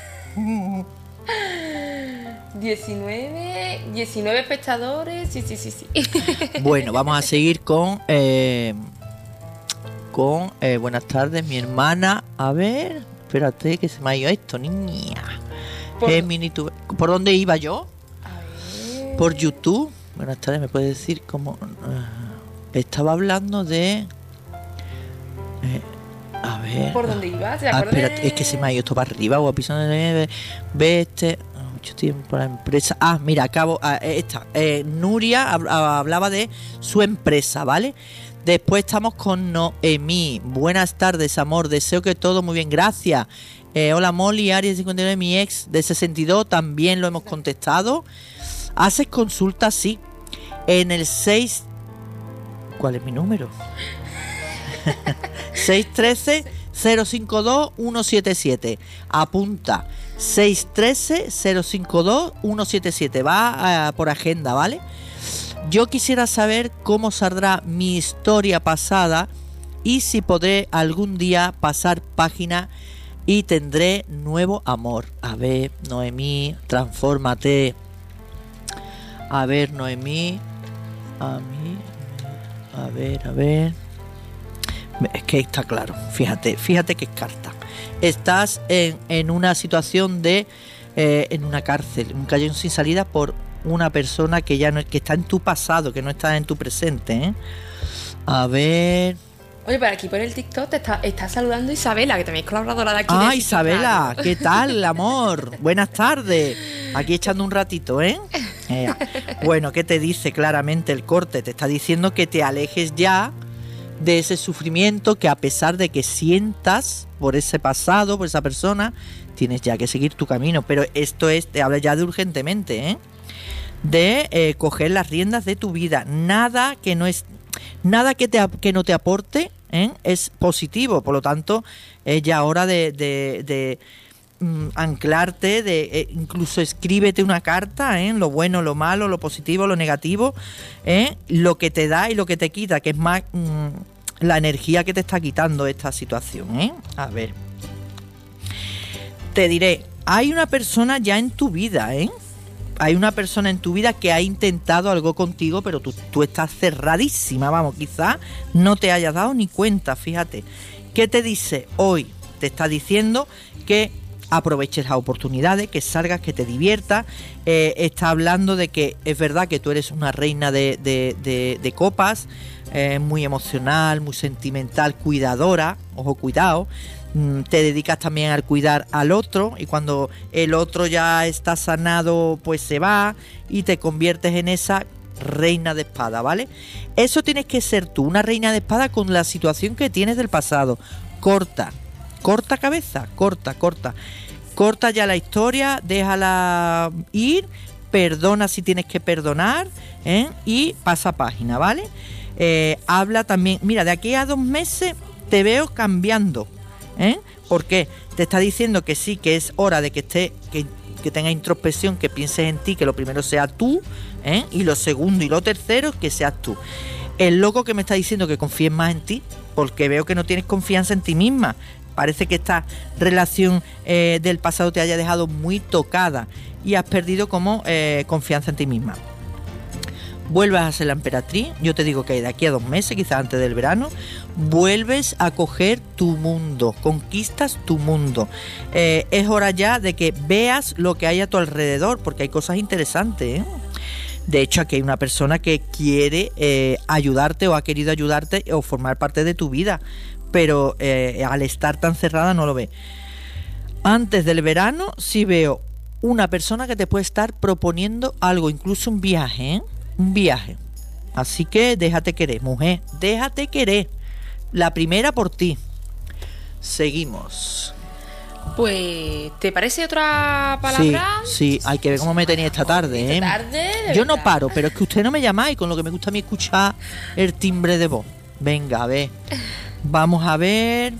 C: diecinueve, diecinueve espectadores, sí, sí, sí, sí.
A: Bueno, vamos a seguir con... Eh, con... Eh, buenas tardes, mi hermana. A ver... Espérate, que se me ha ido esto, niña. ¿Por, eh, ¿Por dónde iba yo?
C: A ver.
A: Por YouTube. Buenas tardes, ¿me puedes decir cómo...? Uh, estaba hablando de... Eh, a ver...
C: ¿Por dónde ibas?
A: Ah, espérate, es que se me ha ido esto para arriba, guapísimo. Ve, ve este... Mucho tiempo la empresa... Ah, mira, acabo... Ah, esta. Eh, Nuria hablaba de su empresa, ¿vale? Después estamos con Noemí. Buenas tardes, amor. Deseo que todo muy bien. Gracias. Eh, hola, Molly. Aries cincuenta y nueve, mi ex de sesenta y dos. También lo hemos contestado. ¿Haces consultas? Sí. En el seis... ¿Cuál es mi número? seis uno tres, cero cinco dos, uno siete siete. Apunta. seis uno tres, cero cinco dos, uno siete siete. Va uh, por agenda, ¿vale? Yo quisiera saber cómo saldrá mi historia pasada y si podré algún día pasar página y tendré nuevo amor. A ver, Noemí, transfórmate. A ver, Noemí. A mí. A ver, a ver. Es que está claro. Fíjate, fíjate qué carta. Estás en, en una situación de... Eh, en una cárcel, un callejón sin salida por... una persona que ya no, que está en tu pasado, que no está en tu presente, ¿eh? A ver...
C: Oye, por aquí por el TikTok te está, está saludando Isabela, que también es colaboradora de aquí.
A: Ah, Isabela, ¿qué tal, amor? Buenas tardes. Aquí echando un ratito, ¿eh? eh bueno, ¿qué te dice claramente el corte? Te está diciendo que te alejes ya de ese sufrimiento que a pesar de que sientas por ese pasado, por esa persona, tienes ya que seguir tu camino. Pero esto es, te habla ya de urgentemente, ¿eh? De eh, coger las riendas de tu vida. Nada que no es nada que te que no te aporte, ¿eh? Es positivo. Por lo tanto, es ya hora de, de, de mm, anclarte, de eh, incluso escríbete una carta, ¿eh? Lo bueno, lo malo, lo positivo, lo negativo, ¿eh? Lo que te da y lo que te quita, que es más mm, la energía que te está quitando esta situación, ¿eh? A ver, te diré, hay una persona ya en tu vida, ¿eh? Hay una persona en tu vida que ha intentado algo contigo, pero tú, tú estás cerradísima, vamos, quizás no te hayas dado ni cuenta, fíjate. ¿Qué te dice hoy? Te está diciendo que aproveches las oportunidades, que salgas, que te diviertas. Eh, está hablando de que es verdad que tú eres una reina de, de, de, de copas, eh, muy emocional, muy sentimental, cuidadora, ojo, cuidado. Te dedicas también al cuidar al otro y cuando el otro ya está sanado pues se va y te conviertes en esa reina de espada, ¿vale? Eso tienes que ser tú, una reina de espada con la situación que tienes del pasado. Corta, corta cabeza, corta, corta. Corta ya la historia, déjala ir perdona si tienes que perdonar, ¿eh? Y pasa página, ¿vale? Eh, habla también, mira, de aquí a dos meses te veo cambiando, ¿eh? ¿Por qué? Te está diciendo que sí, que es hora de que esté, que, que tenga introspección, que pienses en ti, que lo primero sea tú, ¿eh? Y lo segundo y lo tercero, que seas tú. El loco que me está diciendo que confíes más en ti, porque veo que no tienes confianza en ti misma. Parece que esta relación eh, del pasado te haya dejado muy tocada y has perdido como eh, confianza en ti misma. Vuelves a ser la emperatriz, yo te digo que de aquí a dos meses, quizás antes del verano, vuelves a coger tu mundo, conquistas tu mundo. Eh, es hora ya de que veas lo que hay a tu alrededor, porque hay cosas interesantes, ¿eh? De hecho, aquí hay una persona que quiere eh, ayudarte o ha querido ayudarte o formar parte de tu vida, pero eh, al estar tan cerrada no lo ve. Antes del verano sí veo una persona que te puede estar proponiendo algo, incluso un viaje, ¿eh? Un viaje. Así que déjate querer, mujer, déjate querer. La primera por ti. Seguimos.
C: Pues, ¿te parece otra palabra?
A: Sí, sí, hay que ver cómo me tenía esta tarde, ¿eh?
C: Esta tarde,
A: yo no
C: verdad.
A: paro, pero es que usted no me llamáis, con lo que me gusta a mí escuchar el timbre de voz. Venga, a ver. Vamos a ver.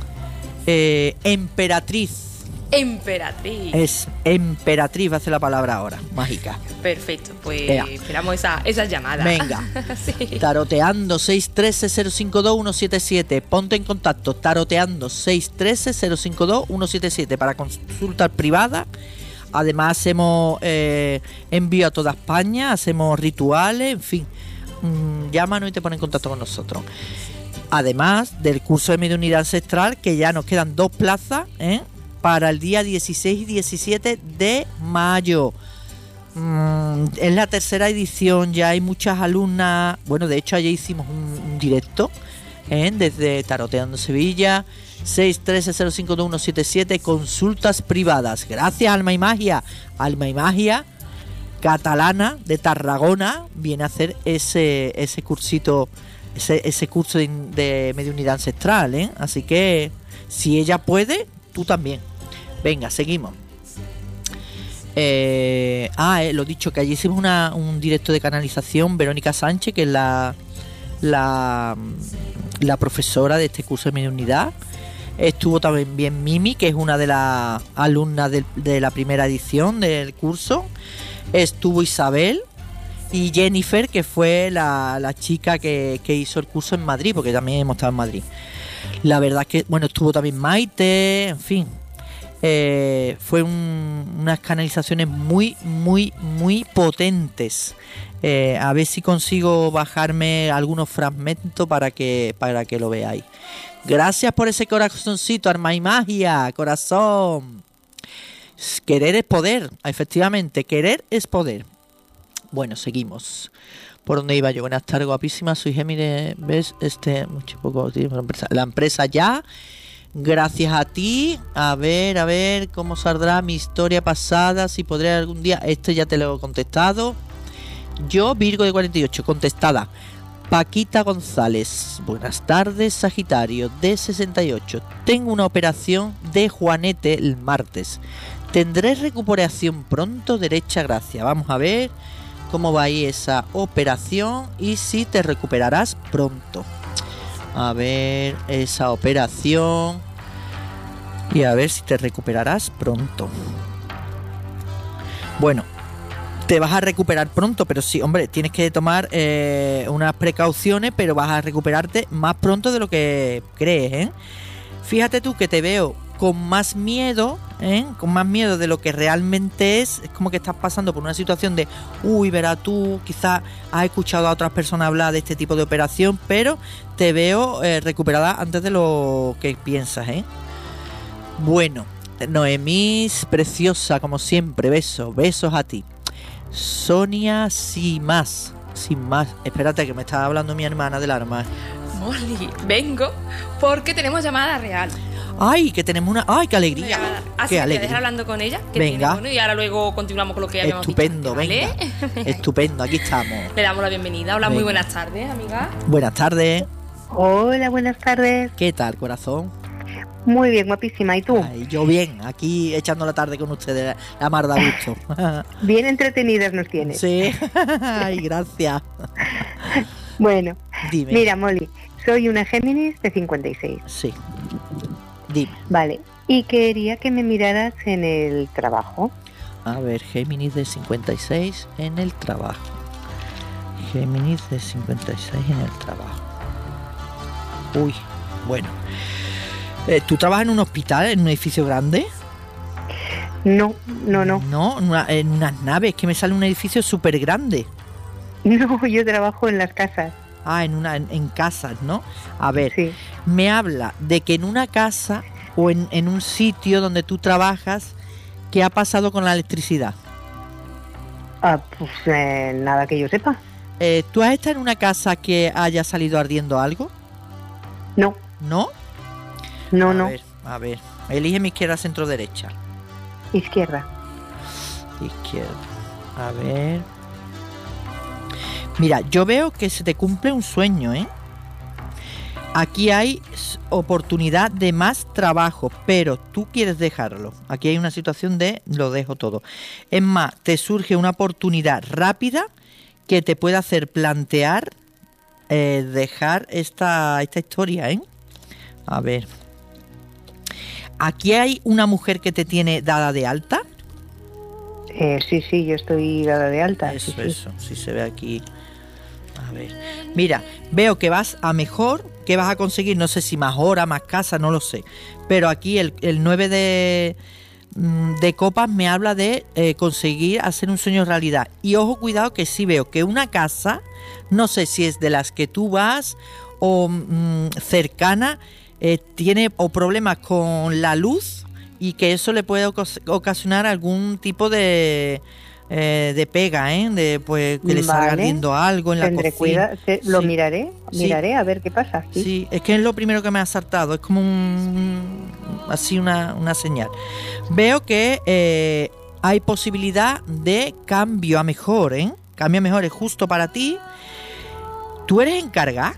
A: Eh, emperatriz.
C: Emperatriz.
A: Es emperatriz, va a ser la palabra ahora, mágica.
C: Perfecto, pues
A: Ea.
C: esperamos esa, esa llamada.
A: Venga.
C: Sí.
A: Taroteando seis uno tres cero cinco dos uno siete siete. Ponte en contacto. Taroteando seis uno tres cero cinco dos uno siete siete para consultas privadas. Además hacemos eh, envío a toda España, hacemos rituales, en fin. Mmm, llámanos y te pones en contacto con nosotros. Además del curso de mediunidad ancestral, que ya nos quedan dos plazas, ¿eh? Para el día dieciséis y diecisiete de mayo. Mm, es la tercera edición, ya hay muchas alumnas. Bueno, de hecho ayer hicimos un, un directo, ¿eh? Desde Taroteando Sevilla. seis uno tres cero cinco dos uno siete siete, consultas privadas. Gracias, Alma y Magia. Alma y Magia catalana de Tarragona viene a hacer ese, ese cursito, ese, ese curso de, de mediunidad ancestral, ¿eh? Así que si ella puede, tú también. Venga, seguimos. Eh, ah, eh, lo dicho, que allí hicimos una, un directo de canalización. Verónica Sánchez, que es la, la, la profesora de este curso de mediunidad. Estuvo también Mimi, que es una de las alumnas de, de la primera edición del curso. Estuvo Isabel y Jennifer, que fue la, la chica que, que hizo el curso en Madrid, porque también hemos estado en Madrid. La verdad es que, bueno, estuvo también Maite, en fin. Eh, fue un, unas canalizaciones muy, muy, muy potentes. Eh, a ver si consigo bajarme algunos fragmentos para que, para que lo veáis. Gracias por ese corazoncito, Arma y Magia, corazón. Querer es poder, efectivamente, querer es poder. Bueno, seguimos. ¿Por dónde iba yo? Buenas tardes, guapísima. Soy Géminis. ¿Ves? Este, mucho poco tiempo. La empresa, la empresa ya. Gracias a ti. A ver, a ver cómo saldrá mi historia pasada. Si podré algún día. Esto ya te lo he contestado. Yo, Virgo de cuarenta y ocho, contestada. Paquita González. Buenas tardes, Sagitario de sesenta y ocho. Tengo una operación de Juanete el martes. ¿Tendré recuperación pronto? Derecha, gracias. Vamos a ver cómo va ahí esa operación y si te recuperarás pronto. A ver esa operación y a ver si te recuperarás pronto. Bueno, te vas a recuperar pronto, pero sí, hombre, tienes que tomar eh, unas precauciones, pero vas a recuperarte más pronto de lo que crees, ¿eh? Fíjate tú que te veo con más miedo, ¿eh? Con más miedo de lo que realmente es. Es como que estás pasando por una situación de, uy, verás tú, quizás has escuchado a otras personas hablar de este tipo de operación, pero te veo eh, recuperada antes de lo que piensas, ¿eh? Bueno, Noemí, preciosa, como siempre, besos, besos a ti. Sonia, sin más, sin más. Espérate, que me está hablando mi hermana del arma.
C: Molly, vengo porque tenemos llamada real.
A: Ay, que tenemos una... Ay, qué alegría.
C: Llamada. Así
A: Qué
C: que
A: alegría.
C: te dejar hablando con ella. Que
A: Venga.
C: tiene, bueno, y ahora luego continuamos con lo que habíamos
A: Estupendo,
C: dicho, ¿vale?
A: venga. Estupendo, aquí estamos.
C: Le damos la bienvenida. Hola, muy
A: Venga.
C: buenas tardes, amiga.
A: Buenas tardes.
B: Hola, buenas tardes.
A: ¿Qué tal, corazón?
B: Muy bien, guapísima. ¿Y tú?
A: Ay, yo bien, aquí echando la tarde con ustedes, la mar da gusto.
B: Bien entretenidas nos tienes.
A: Sí, ay, gracias.
B: Bueno,
A: Dime.
B: mira, Molly, soy una Géminis de cincuenta y seis.
A: Sí, dime.
B: Vale, y quería que me miraras en el trabajo.
A: A ver, Géminis de cincuenta y seis en el trabajo. Géminis de cincuenta y seis en el trabajo. Uy, bueno. Eh, ¿Tú trabajas en un hospital, en un edificio grande?
B: No, no, no.
A: No, en, una, en unas naves, que me sale un edificio súper grande.
B: No, yo trabajo en las casas.
A: Ah, en una en, en casas, ¿no? A ver,
B: Sí.
A: me habla de que en una casa o en, en un sitio donde tú trabajas, ¿qué ha pasado con la electricidad?
B: Ah, pues eh, nada que yo sepa.
A: Eh, ¿Tú has estado en una casa que haya salido ardiendo algo?
B: No,
A: ¿No?
B: no,
A: a
B: no.
A: ver, a ver. Elige mi izquierda, centro, derecha.
B: Izquierda.
A: Izquierda. A ver. Mira, yo veo que se te cumple un sueño, ¿eh? Aquí hay s- oportunidad de más trabajo, pero tú quieres dejarlo. Aquí hay una situación de lo dejo todo. Es más, te surge una oportunidad rápida que te puede hacer plantear eh, dejar esta, esta historia, ¿eh? A ver. Aquí hay una mujer que te tiene dada de alta.
B: Eh, sí, sí, yo estoy dada de alta.
A: Eso,
B: sí, sí.
A: eso, si se ve aquí. A ver. Mira, veo que vas a mejor, que vas a conseguir, no sé si más hora, más casa, no lo sé. Pero aquí el, el nueve de, mm, de copas me habla de eh, conseguir hacer un sueño realidad. Y ojo, cuidado, que sí veo que una casa, no sé si es de las que tú vas o mm, cercana, eh, tiene o problemas con la luz y que eso le puede ocas- ocasionar algún tipo de... Eh, de pega, ¿eh? De pues que le salga
B: Vale.
A: ardiendo algo en la
B: Tendré
A: cocina.
B: cuidado, te- lo
A: Sí.
B: miraré,
A: Sí.
B: miraré a ver qué pasa. Sí.
A: Sí, es que es lo primero que me ha saltado, es como un así una, una señal. Veo que eh, hay posibilidad de cambio a mejor, ¿eh? Cambio a mejor es justo para ti. ¿Tú eres encargada?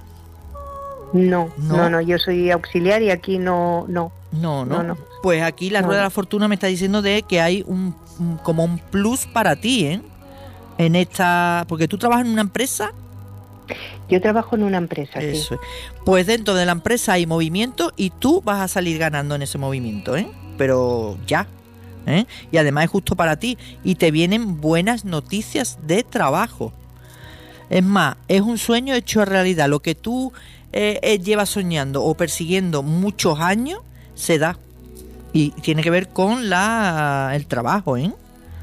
B: No,
A: No.
B: no, no, yo soy auxiliar y aquí no, no.
A: No, no,
B: No, no.
A: Pues aquí la
B: No,
A: rueda de
B: no.
A: la fortuna me está diciendo de que hay un, un- como un plus para ti, ¿eh? En esta, porque tú trabajas en una empresa.
B: Yo trabajo en una empresa, sí.
A: Eso es. Pues dentro de la empresa hay movimiento y tú vas a salir ganando en ese movimiento, ¿eh? Pero ya, ¿eh? Y además es justo para ti y te vienen buenas noticias de trabajo. Es más, es un sueño hecho realidad. Lo que tú eh, eh, llevas soñando o persiguiendo muchos años se da y tiene que ver con la el trabajo, ¿eh?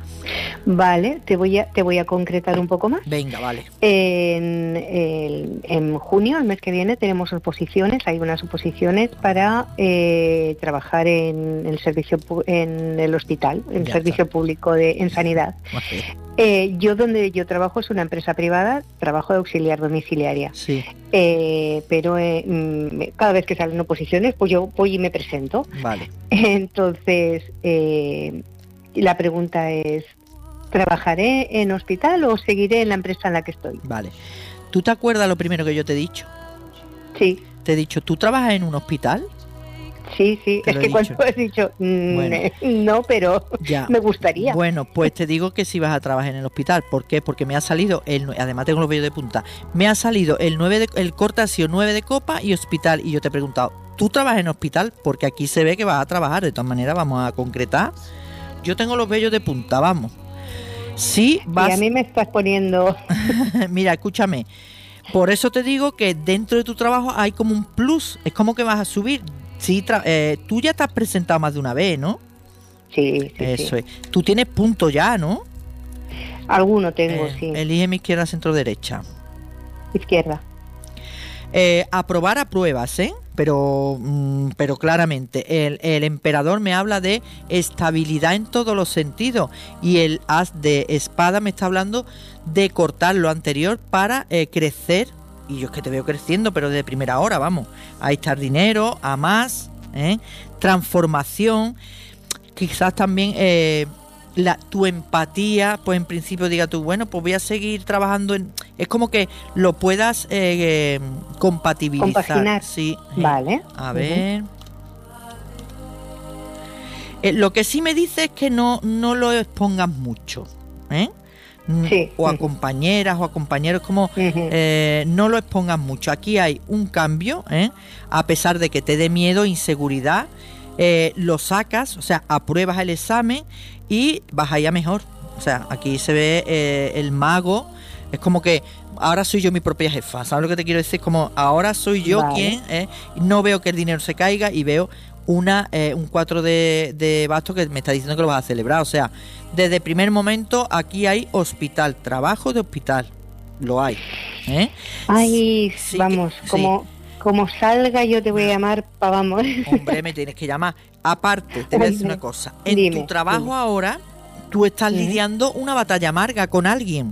B: Vale, te voy a, te voy a concretar un poco más.
A: Venga, vale.
B: En, el- en junio, el mes que viene, tenemos oposiciones, hay unas oposiciones para eh, trabajar en el servicio pu- en el hospital, en
A: Ya
B: servicio
A: está.
B: público de en sanidad.
A: Vale.
B: Eh, yo donde yo trabajo es una empresa privada, trabajo de auxiliar domiciliaria,
A: Sí,
B: eh, pero eh, mm, cada vez que salen oposiciones, pues yo voy y me presento.
A: vale.
B: Entonces, eh, la pregunta es, ¿trabajaré en hospital o seguiré en la empresa en la que estoy?
A: Vale. ¿Tú te acuerdas lo primero que yo te he dicho?
B: Sí,
A: Te he dicho, ¿tú trabajas en un hospital?
B: sí, sí.
A: Te
B: Es
A: lo
B: que
A: he
B: cuando
A: dicho.
B: has dicho, mm,
A: Bueno.
B: eh, no, pero
A: Ya.
B: me gustaría.
A: Bueno, pues te digo que si vas a trabajar en el hospital. ¿Por qué? Porque me ha salido, el, nue- además tengo los vellos de punta, me ha salido el nueve de, el corte ha sido nueve de copa y hospital. Y yo te he preguntado, ¿tú trabajas en hospital? Porque aquí se ve que vas a trabajar. De todas maneras, vamos a concretar. Yo tengo los vellos de punta, vamos. Sí,
B: Y
A: vas...
B: a mí me estás poniendo...
A: Mira, escúchame. Por eso te digo que dentro de tu trabajo hay como un plus. Es como que vas a subir. Sí, tra- eh, tú ya te has presentado más de una vez, ¿no?
B: Sí, sí,
A: Eso
B: sí.
A: es. Tú tienes punto ya, ¿no?
B: Alguno tengo,
A: Eh,
B: sí.
A: Elige mi izquierda, centro, derecha.
B: Izquierda.
A: Eh, aprobar a pruebas, ¿eh? Pero, mm, pero claramente, el, el emperador me habla de estabilidad en todos los sentidos y el as de espada me está hablando de cortar lo anterior para eh, crecer. Y yo es que te veo creciendo, pero de primera hora, vamos. Ahí está el dinero, a más, ¿eh? Transformación, quizás también eh, la, tu empatía, pues en principio diga tú, bueno, pues voy a seguir trabajando en... Es como que lo puedas eh, eh, compatibilizar.
B: Compaginar.
A: Sí. eh.
B: Vale.
A: A
B: Ujú.
A: ver. Eh, lo que sí me dice es que no, no lo expongas mucho, ¿eh?
B: Sí.
A: O a compañeras o a compañeros, como
B: Uh-huh.
A: eh, no lo expongas mucho. Aquí hay un cambio, ¿eh? A pesar de que te dé miedo, inseguridad, eh, lo sacas, o sea, apruebas el examen y vas allá mejor. O sea, aquí se ve eh, el mago, es como que ahora soy yo mi propia jefa, ¿sabes lo que te quiero decir? Como ahora soy yo
B: Vale.
A: quien, ¿eh? No veo que el dinero se caiga y veo una eh, un cuatro de, de bastos que me está diciendo que lo vas a celebrar. O sea, desde el primer momento aquí hay hospital, trabajo de hospital, lo hay, ¿eh?
B: Ay,
A: Sí que-
B: vamos,
A: sí.
B: como, como salga yo te voy a llamar para vamos.
A: Hombre, me tienes que llamar. Aparte, te voy a decir
B: Hombre,
A: una cosa. En
B: dime,
A: tu trabajo
B: dime.
A: ahora, tú estás
B: Ujú.
A: lidiando una batalla amarga con alguien.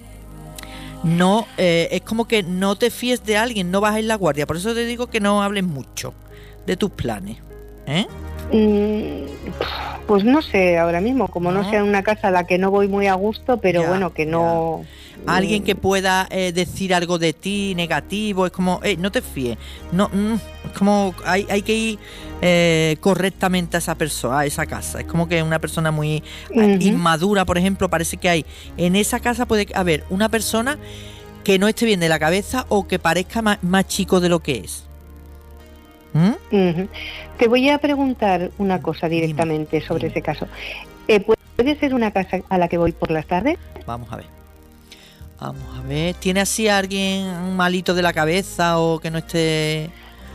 A: No, eh, es como que no te fíes de alguien, no bajes la guardia. Por eso te digo que no hables mucho de tus planes, ¿eh?
B: Mm, Pues no sé ahora mismo, como no,
A: No.
B: sea una casa a la que no voy muy a gusto, pero
A: Ya,
B: bueno, que no...
A: Alguien
B: mm,
A: que pueda eh, decir algo de ti negativo, es como, eh, no te fíes. No, mm, es como hay, hay que ir eh, correctamente a esa persona, a esa casa. Es como que una persona muy eh,
B: Ujú.
A: inmadura, por ejemplo, parece que hay. En esa casa puede haber una persona que no esté bien de la cabeza o que parezca más, más chico de lo que es. ¿Mm?
B: Ujú. Te voy a preguntar una cosa directamente
A: Dime,
B: sobre
A: dime.
B: ese caso. Eh, ¿Puede ser una casa a la que voy por las tardes?
A: Vamos a ver. Vamos a ver. ¿Tiene así a alguien malito de la cabeza o que no esté...?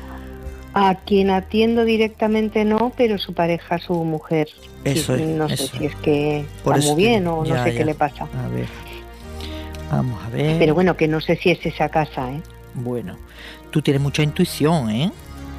B: A quien atiendo directamente no, pero su pareja, su mujer.
A: Eso
B: Sí,
A: es,
B: no sé
A: eso
B: si
A: es.
B: es que
A: Por
B: está
A: eso
B: muy
A: te
B: bien
A: digo.
B: o
A: Ya,
B: no sé
A: ya.
B: qué le pasa.
A: A ver. Vamos a ver.
B: Pero bueno, que no sé si es esa casa, ¿eh?
A: Bueno, tú tienes mucha intuición, ¿eh?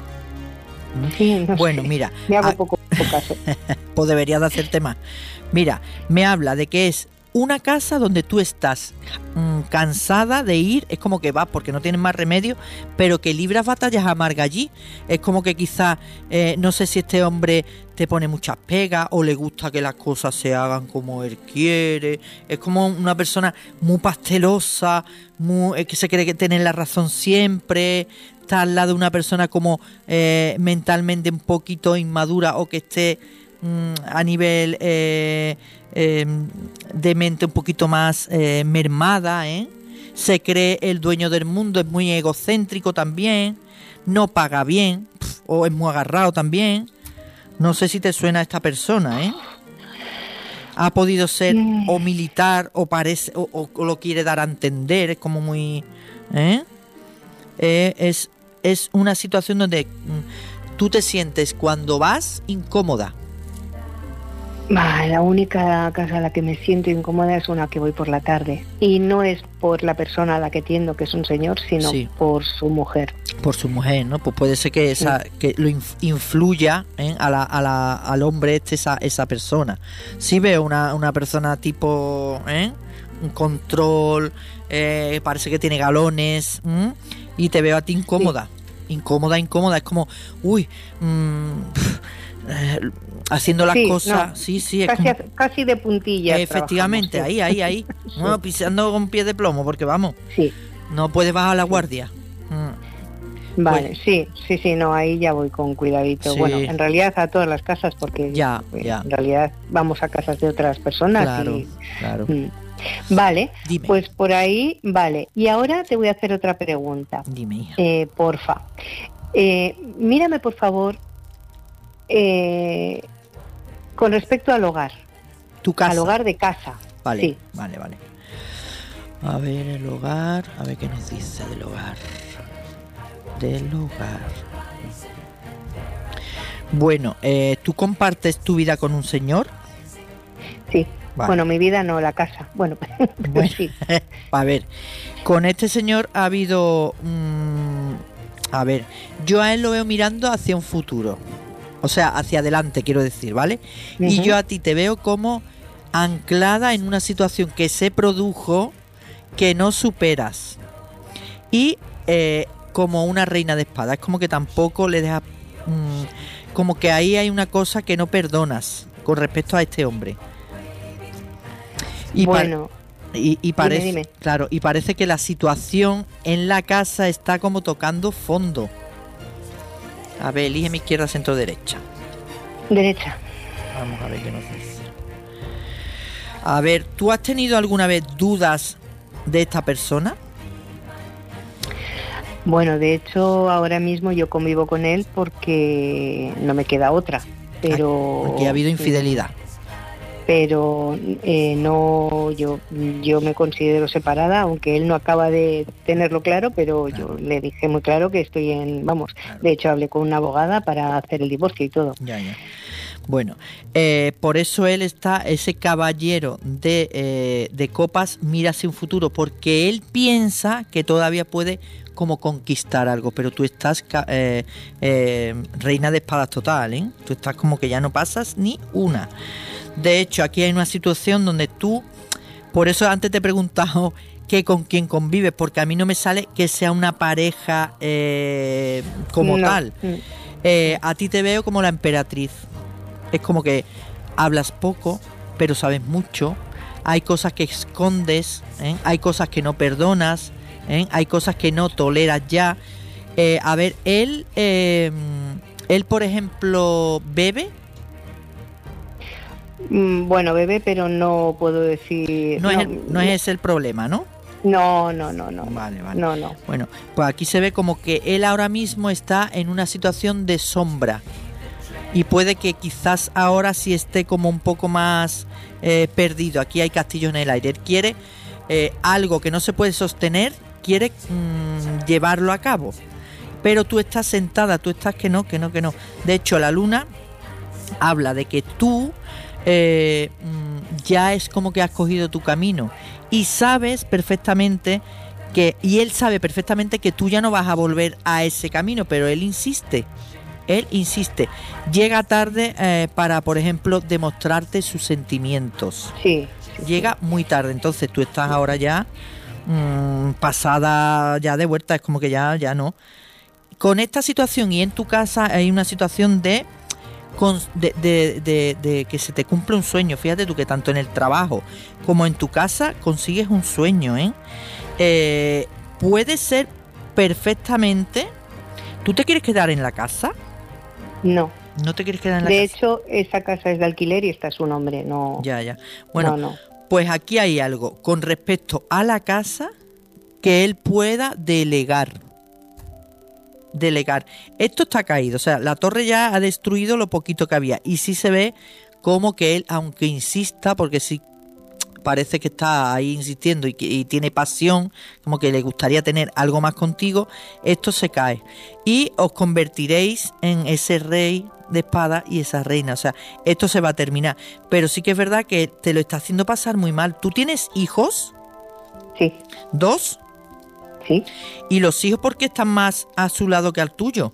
B: Sí, no
A: Bueno,
B: sé.
A: mira,
B: Me hago
A: a-
B: poco, poco caso.
A: pues deberías de hacerte más. Mira, me habla de que es una casa donde tú estás mm, cansada de ir, es como que vas porque no tienes más remedio, pero que libras batallas amargas allí. Es como que quizás, eh, no sé si este hombre te pone muchas pegas o le gusta que las cosas se hagan como él quiere. Es como una persona muy pastelosa, muy, eh, que se cree que tiene la razón siempre. Está al lado de una persona como eh, mentalmente un poquito inmadura o que esté mm, a nivel eh, eh, de mente un poquito más eh, mermada, ¿eh? Se cree el dueño del mundo, es muy egocéntrico también, no paga bien, pf, o es muy agarrado también. No sé si te suena esta persona, ¿eh? Ha podido ser
B: Mm.
A: o militar o parece o, o- o lo quiere dar a entender, es como muy, ¿eh? Eh, es es una situación donde mm, tú te sientes cuando vas incómoda.
B: Bah, la única casa a la que me siento incómoda es una que voy por la tarde. Y no es por la persona a la que atiendo, que es un señor, sino
A: Sí.
B: por su mujer.
A: Por su mujer, ¿no? Pues puede ser que esa que lo inf- influya, ¿eh? a la, a la- al hombre este esa, esa persona. Sí veo una, una persona tipo, ¿eh? Un control, eh, parece que tiene galones, ¿m? Y te veo a ti incómoda, incómoda, incómoda. Es como, uy, mm, pf, eh, haciendo las
B: Sí,
A: cosas,
B: no,
A: sí, sí, es
B: Casi,
A: como,
B: a- casi de puntillas.
A: efectivamente,
B: trabajamos,
A: ahí, ahí, ahí,
B: Sí.
A: bueno, pisando con pies de plomo, porque vamos,
B: Sí,
A: no puedes bajar la guardia. Mm.
B: vale,
A: Pues-
B: sí, sí, sí, no, ahí ya voy con cuidadito.
A: Sí.
B: Bueno, en realidad a todas las casas, porque
A: Ya,
B: eh,
A: ya.
B: en realidad vamos a casas de otras personas.
A: Claro,
B: y-
A: claro.
B: Mm. Vale,
A: Dime,
B: pues por ahí, vale. Y ahora te voy a hacer otra pregunta,
A: dime, hija.
B: eh, porfa. Eh, mírame, por favor, eh, con respecto al hogar,
A: Tu casa.
B: al hogar de casa.
A: Vale,
B: Sí.
A: vale, vale. A ver, el hogar, a ver qué nos dice del hogar. Del hogar. Bueno, eh, ¿tú compartes tu vida con un señor?
B: Sí.
A: Vale.
B: Bueno, mi vida no, la casa. Bueno, pero
A: Bueno,
B: sí.
A: a ver, con este señor ha habido... mm, a ver, yo a él lo veo mirando hacia un futuro. O sea, hacia adelante, quiero decir, ¿vale? Y
B: Ujú.
A: yo a ti te veo como anclada en una situación que se produjo, que no superas. Y eh, como una reina de espada. Es como que tampoco le dejas... mm, como que ahí hay una cosa que no perdonas con respecto a este hombre. Y pa-
B: Bueno,
A: y, y parece,
B: dime.
A: claro, y parece que la situación en la casa está como tocando fondo. A ver, elige mi izquierda, centro, derecha.
B: derecha.
A: Vamos a ver qué nos dice. A ver, ¿tú has tenido alguna vez dudas de esta persona?
B: Bueno, de hecho, ahora mismo yo convivo con él porque no me queda otra, pero...
A: Aquí ha habido infidelidad.
B: Pero eh, no, yo yo me considero separada, aunque él no acaba de tenerlo claro, pero claro. Yo le dije muy claro que estoy en, vamos, claro. De hecho hablé con una abogada para hacer el divorcio y todo.
A: Ya, ya. Bueno, eh, por eso él está, ese caballero de, eh, de copas, mira hacia un futuro, porque él piensa que todavía puede como conquistar algo, pero tú estás eh, eh, reina de espadas total, ¿eh? Tú estás como que ya no pasas ni una. De hecho, aquí hay una situación donde tú, por eso antes te he preguntado que con quién convives, porque a mí no me sale que sea una pareja eh, como no. tal. Eh, a ti te veo como la emperatriz. Es como que hablas poco, pero sabes mucho. Hay cosas que escondes, ¿eh? Hay cosas que no perdonas, ¿eh? Hay cosas que no toleras ya. Eh, a ver, él, eh, él por ejemplo, bebe.
B: Bueno, bebé, pero no puedo decir...
A: No,
B: no,
A: es, el, no es ese el problema, ¿no?
B: No, no, no, no.
A: Vale, vale.
B: No, no.
A: Bueno, pues aquí se ve como que él ahora mismo está en una situación de sombra. Y puede que quizás ahora sí esté como un poco más eh, perdido. Aquí hay castillo en el aire. Él quiere eh, algo que no se puede sostener, quiere mmm, llevarlo a cabo. Pero tú estás sentada, tú estás que no, que no, que no. De hecho, la luna habla de que tú... Eh, ya es como que has cogido tu camino y sabes perfectamente que, y él sabe perfectamente que tú ya no vas a volver a ese camino, pero él insiste, él insiste, llega tarde eh, para, por ejemplo, demostrarte sus sentimientos.
B: Sí, sí,
A: llega
B: sí.
A: muy tarde, entonces tú estás ahora ya mmm, pasada ya de vuelta, es como que ya, ya no. Con esta situación y en tu casa hay una situación de De, de, de, de que se te cumple un sueño. Fíjate tú que tanto en el trabajo como en tu casa consigues un sueño, ¿eh? Eh, puede ser perfectamente. ¿Tú te quieres quedar en la casa?
B: No.
A: ¿No te quieres quedar en la
B: de
A: casa?
B: De hecho, esa casa es de alquiler y está su nombre, no.
A: Ya, ya. Bueno,
B: no, no.
A: Pues aquí hay algo con respecto a la casa que él pueda delegar. Delegar. Esto está caído, o sea, la torre ya ha destruido lo poquito que había y sí se ve como que él, aunque insista, porque sí parece que está ahí insistiendo y, que, y tiene pasión, como que le gustaría tener algo más contigo, esto se cae y os convertiréis en ese rey de espada y esa reina, o sea, esto se va a terminar, pero sí que es verdad que te lo está haciendo pasar muy mal. ¿Tú tienes hijos?
B: Sí.
A: ¿Dos?
B: Sí.
A: ¿Y los hijos por qué están más a su lado que al tuyo?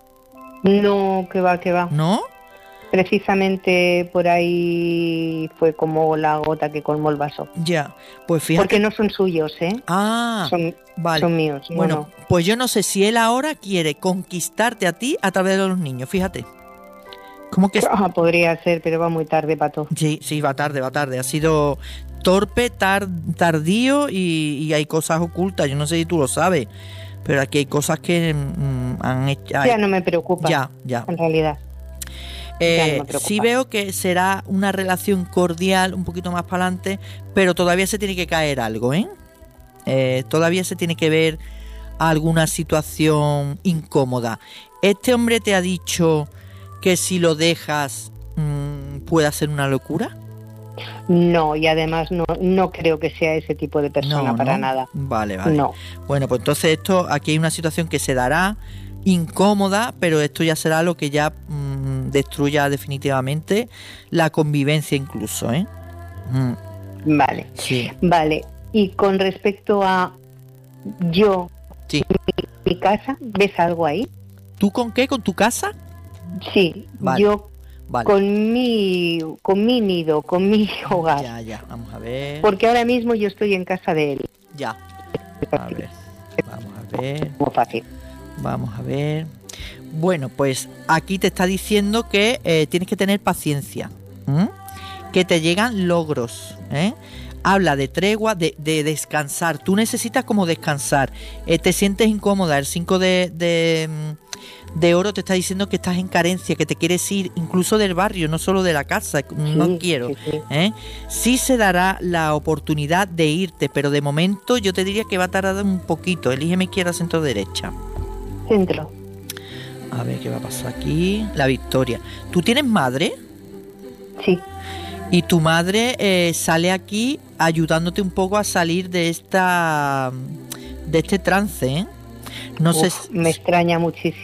B: No, que va, que va.
A: ¿No?
B: Precisamente por ahí fue como la gota que colmó el vaso.
A: Ya, pues fíjate.
B: Porque no son suyos, ¿eh?
A: Ah,
B: son,
A: vale.
B: Son míos.
A: Bueno,
B: no, no.
A: Pues yo no sé si él ahora quiere conquistarte a ti a través de los niños, fíjate. ¿Cómo que?
B: Ah, podría ser, pero va muy tarde para todo.
A: Sí, sí, va tarde, va tarde. Ha sido torpe, tar, tardío y, y hay cosas ocultas. Yo no sé si tú lo sabes, pero aquí hay cosas que mmm, han hecho.
B: Ya no me preocupa.
A: Ya, ya.
B: En realidad.
A: Eh, no sí veo que será una relación cordial un poquito más para adelante, pero todavía se tiene que caer algo, ¿eh? ¿eh? Todavía se tiene que ver alguna situación incómoda. ¿Este hombre te ha dicho que si lo dejas mmm, puede ser una locura?
B: No, y además no, no creo que sea ese tipo de persona
A: no,
B: para
A: ¿no?
B: nada.
A: Vale, vale.
B: No.
A: Bueno, pues entonces esto, aquí hay una situación que se dará incómoda, pero esto ya será lo que ya mmm, destruya definitivamente la convivencia incluso, ¿eh?
B: Mm. Vale.
A: Sí.
B: Vale. Y con respecto a yo,
A: sí.
B: mi, mi casa, ¿ves algo ahí?
A: ¿Tú con qué? ¿Con tu casa?
B: Sí,
A: vale.
B: yo
A: vale.
B: con mi con mi nido, con mi hogar.
A: Ya, ya, vamos a ver.
B: Porque ahora mismo yo estoy en casa de él.
A: Ya. A ver. Vamos a ver.
B: Muy fácil.
A: Vamos a ver. Bueno, pues aquí te está diciendo que eh, tienes que tener paciencia, ¿eh? Que te llegan logros, ¿eh? Habla de tregua, de, de descansar. Tú necesitas como descansar. Eh, te sientes incómoda. El cinco de, de, de oro te está diciendo que estás en carencia, que te quieres ir incluso del barrio, no solo de la casa, no
B: Sí,
A: quiero.
B: sí, sí.
A: ¿eh? Sí se dará la oportunidad de irte, pero de momento yo te diría que va a tardar un poquito. Elígeme izquierda, centro, derecha.
B: Centro.
A: A ver qué va a pasar aquí. La victoria. ¿Tú tienes madre?
B: Sí.
A: Y tu madre eh, sale aquí ayudándote un poco a salir de esta de este trance, ¿eh? No sé
B: Uf,
A: si-
B: me extraña muchísimo.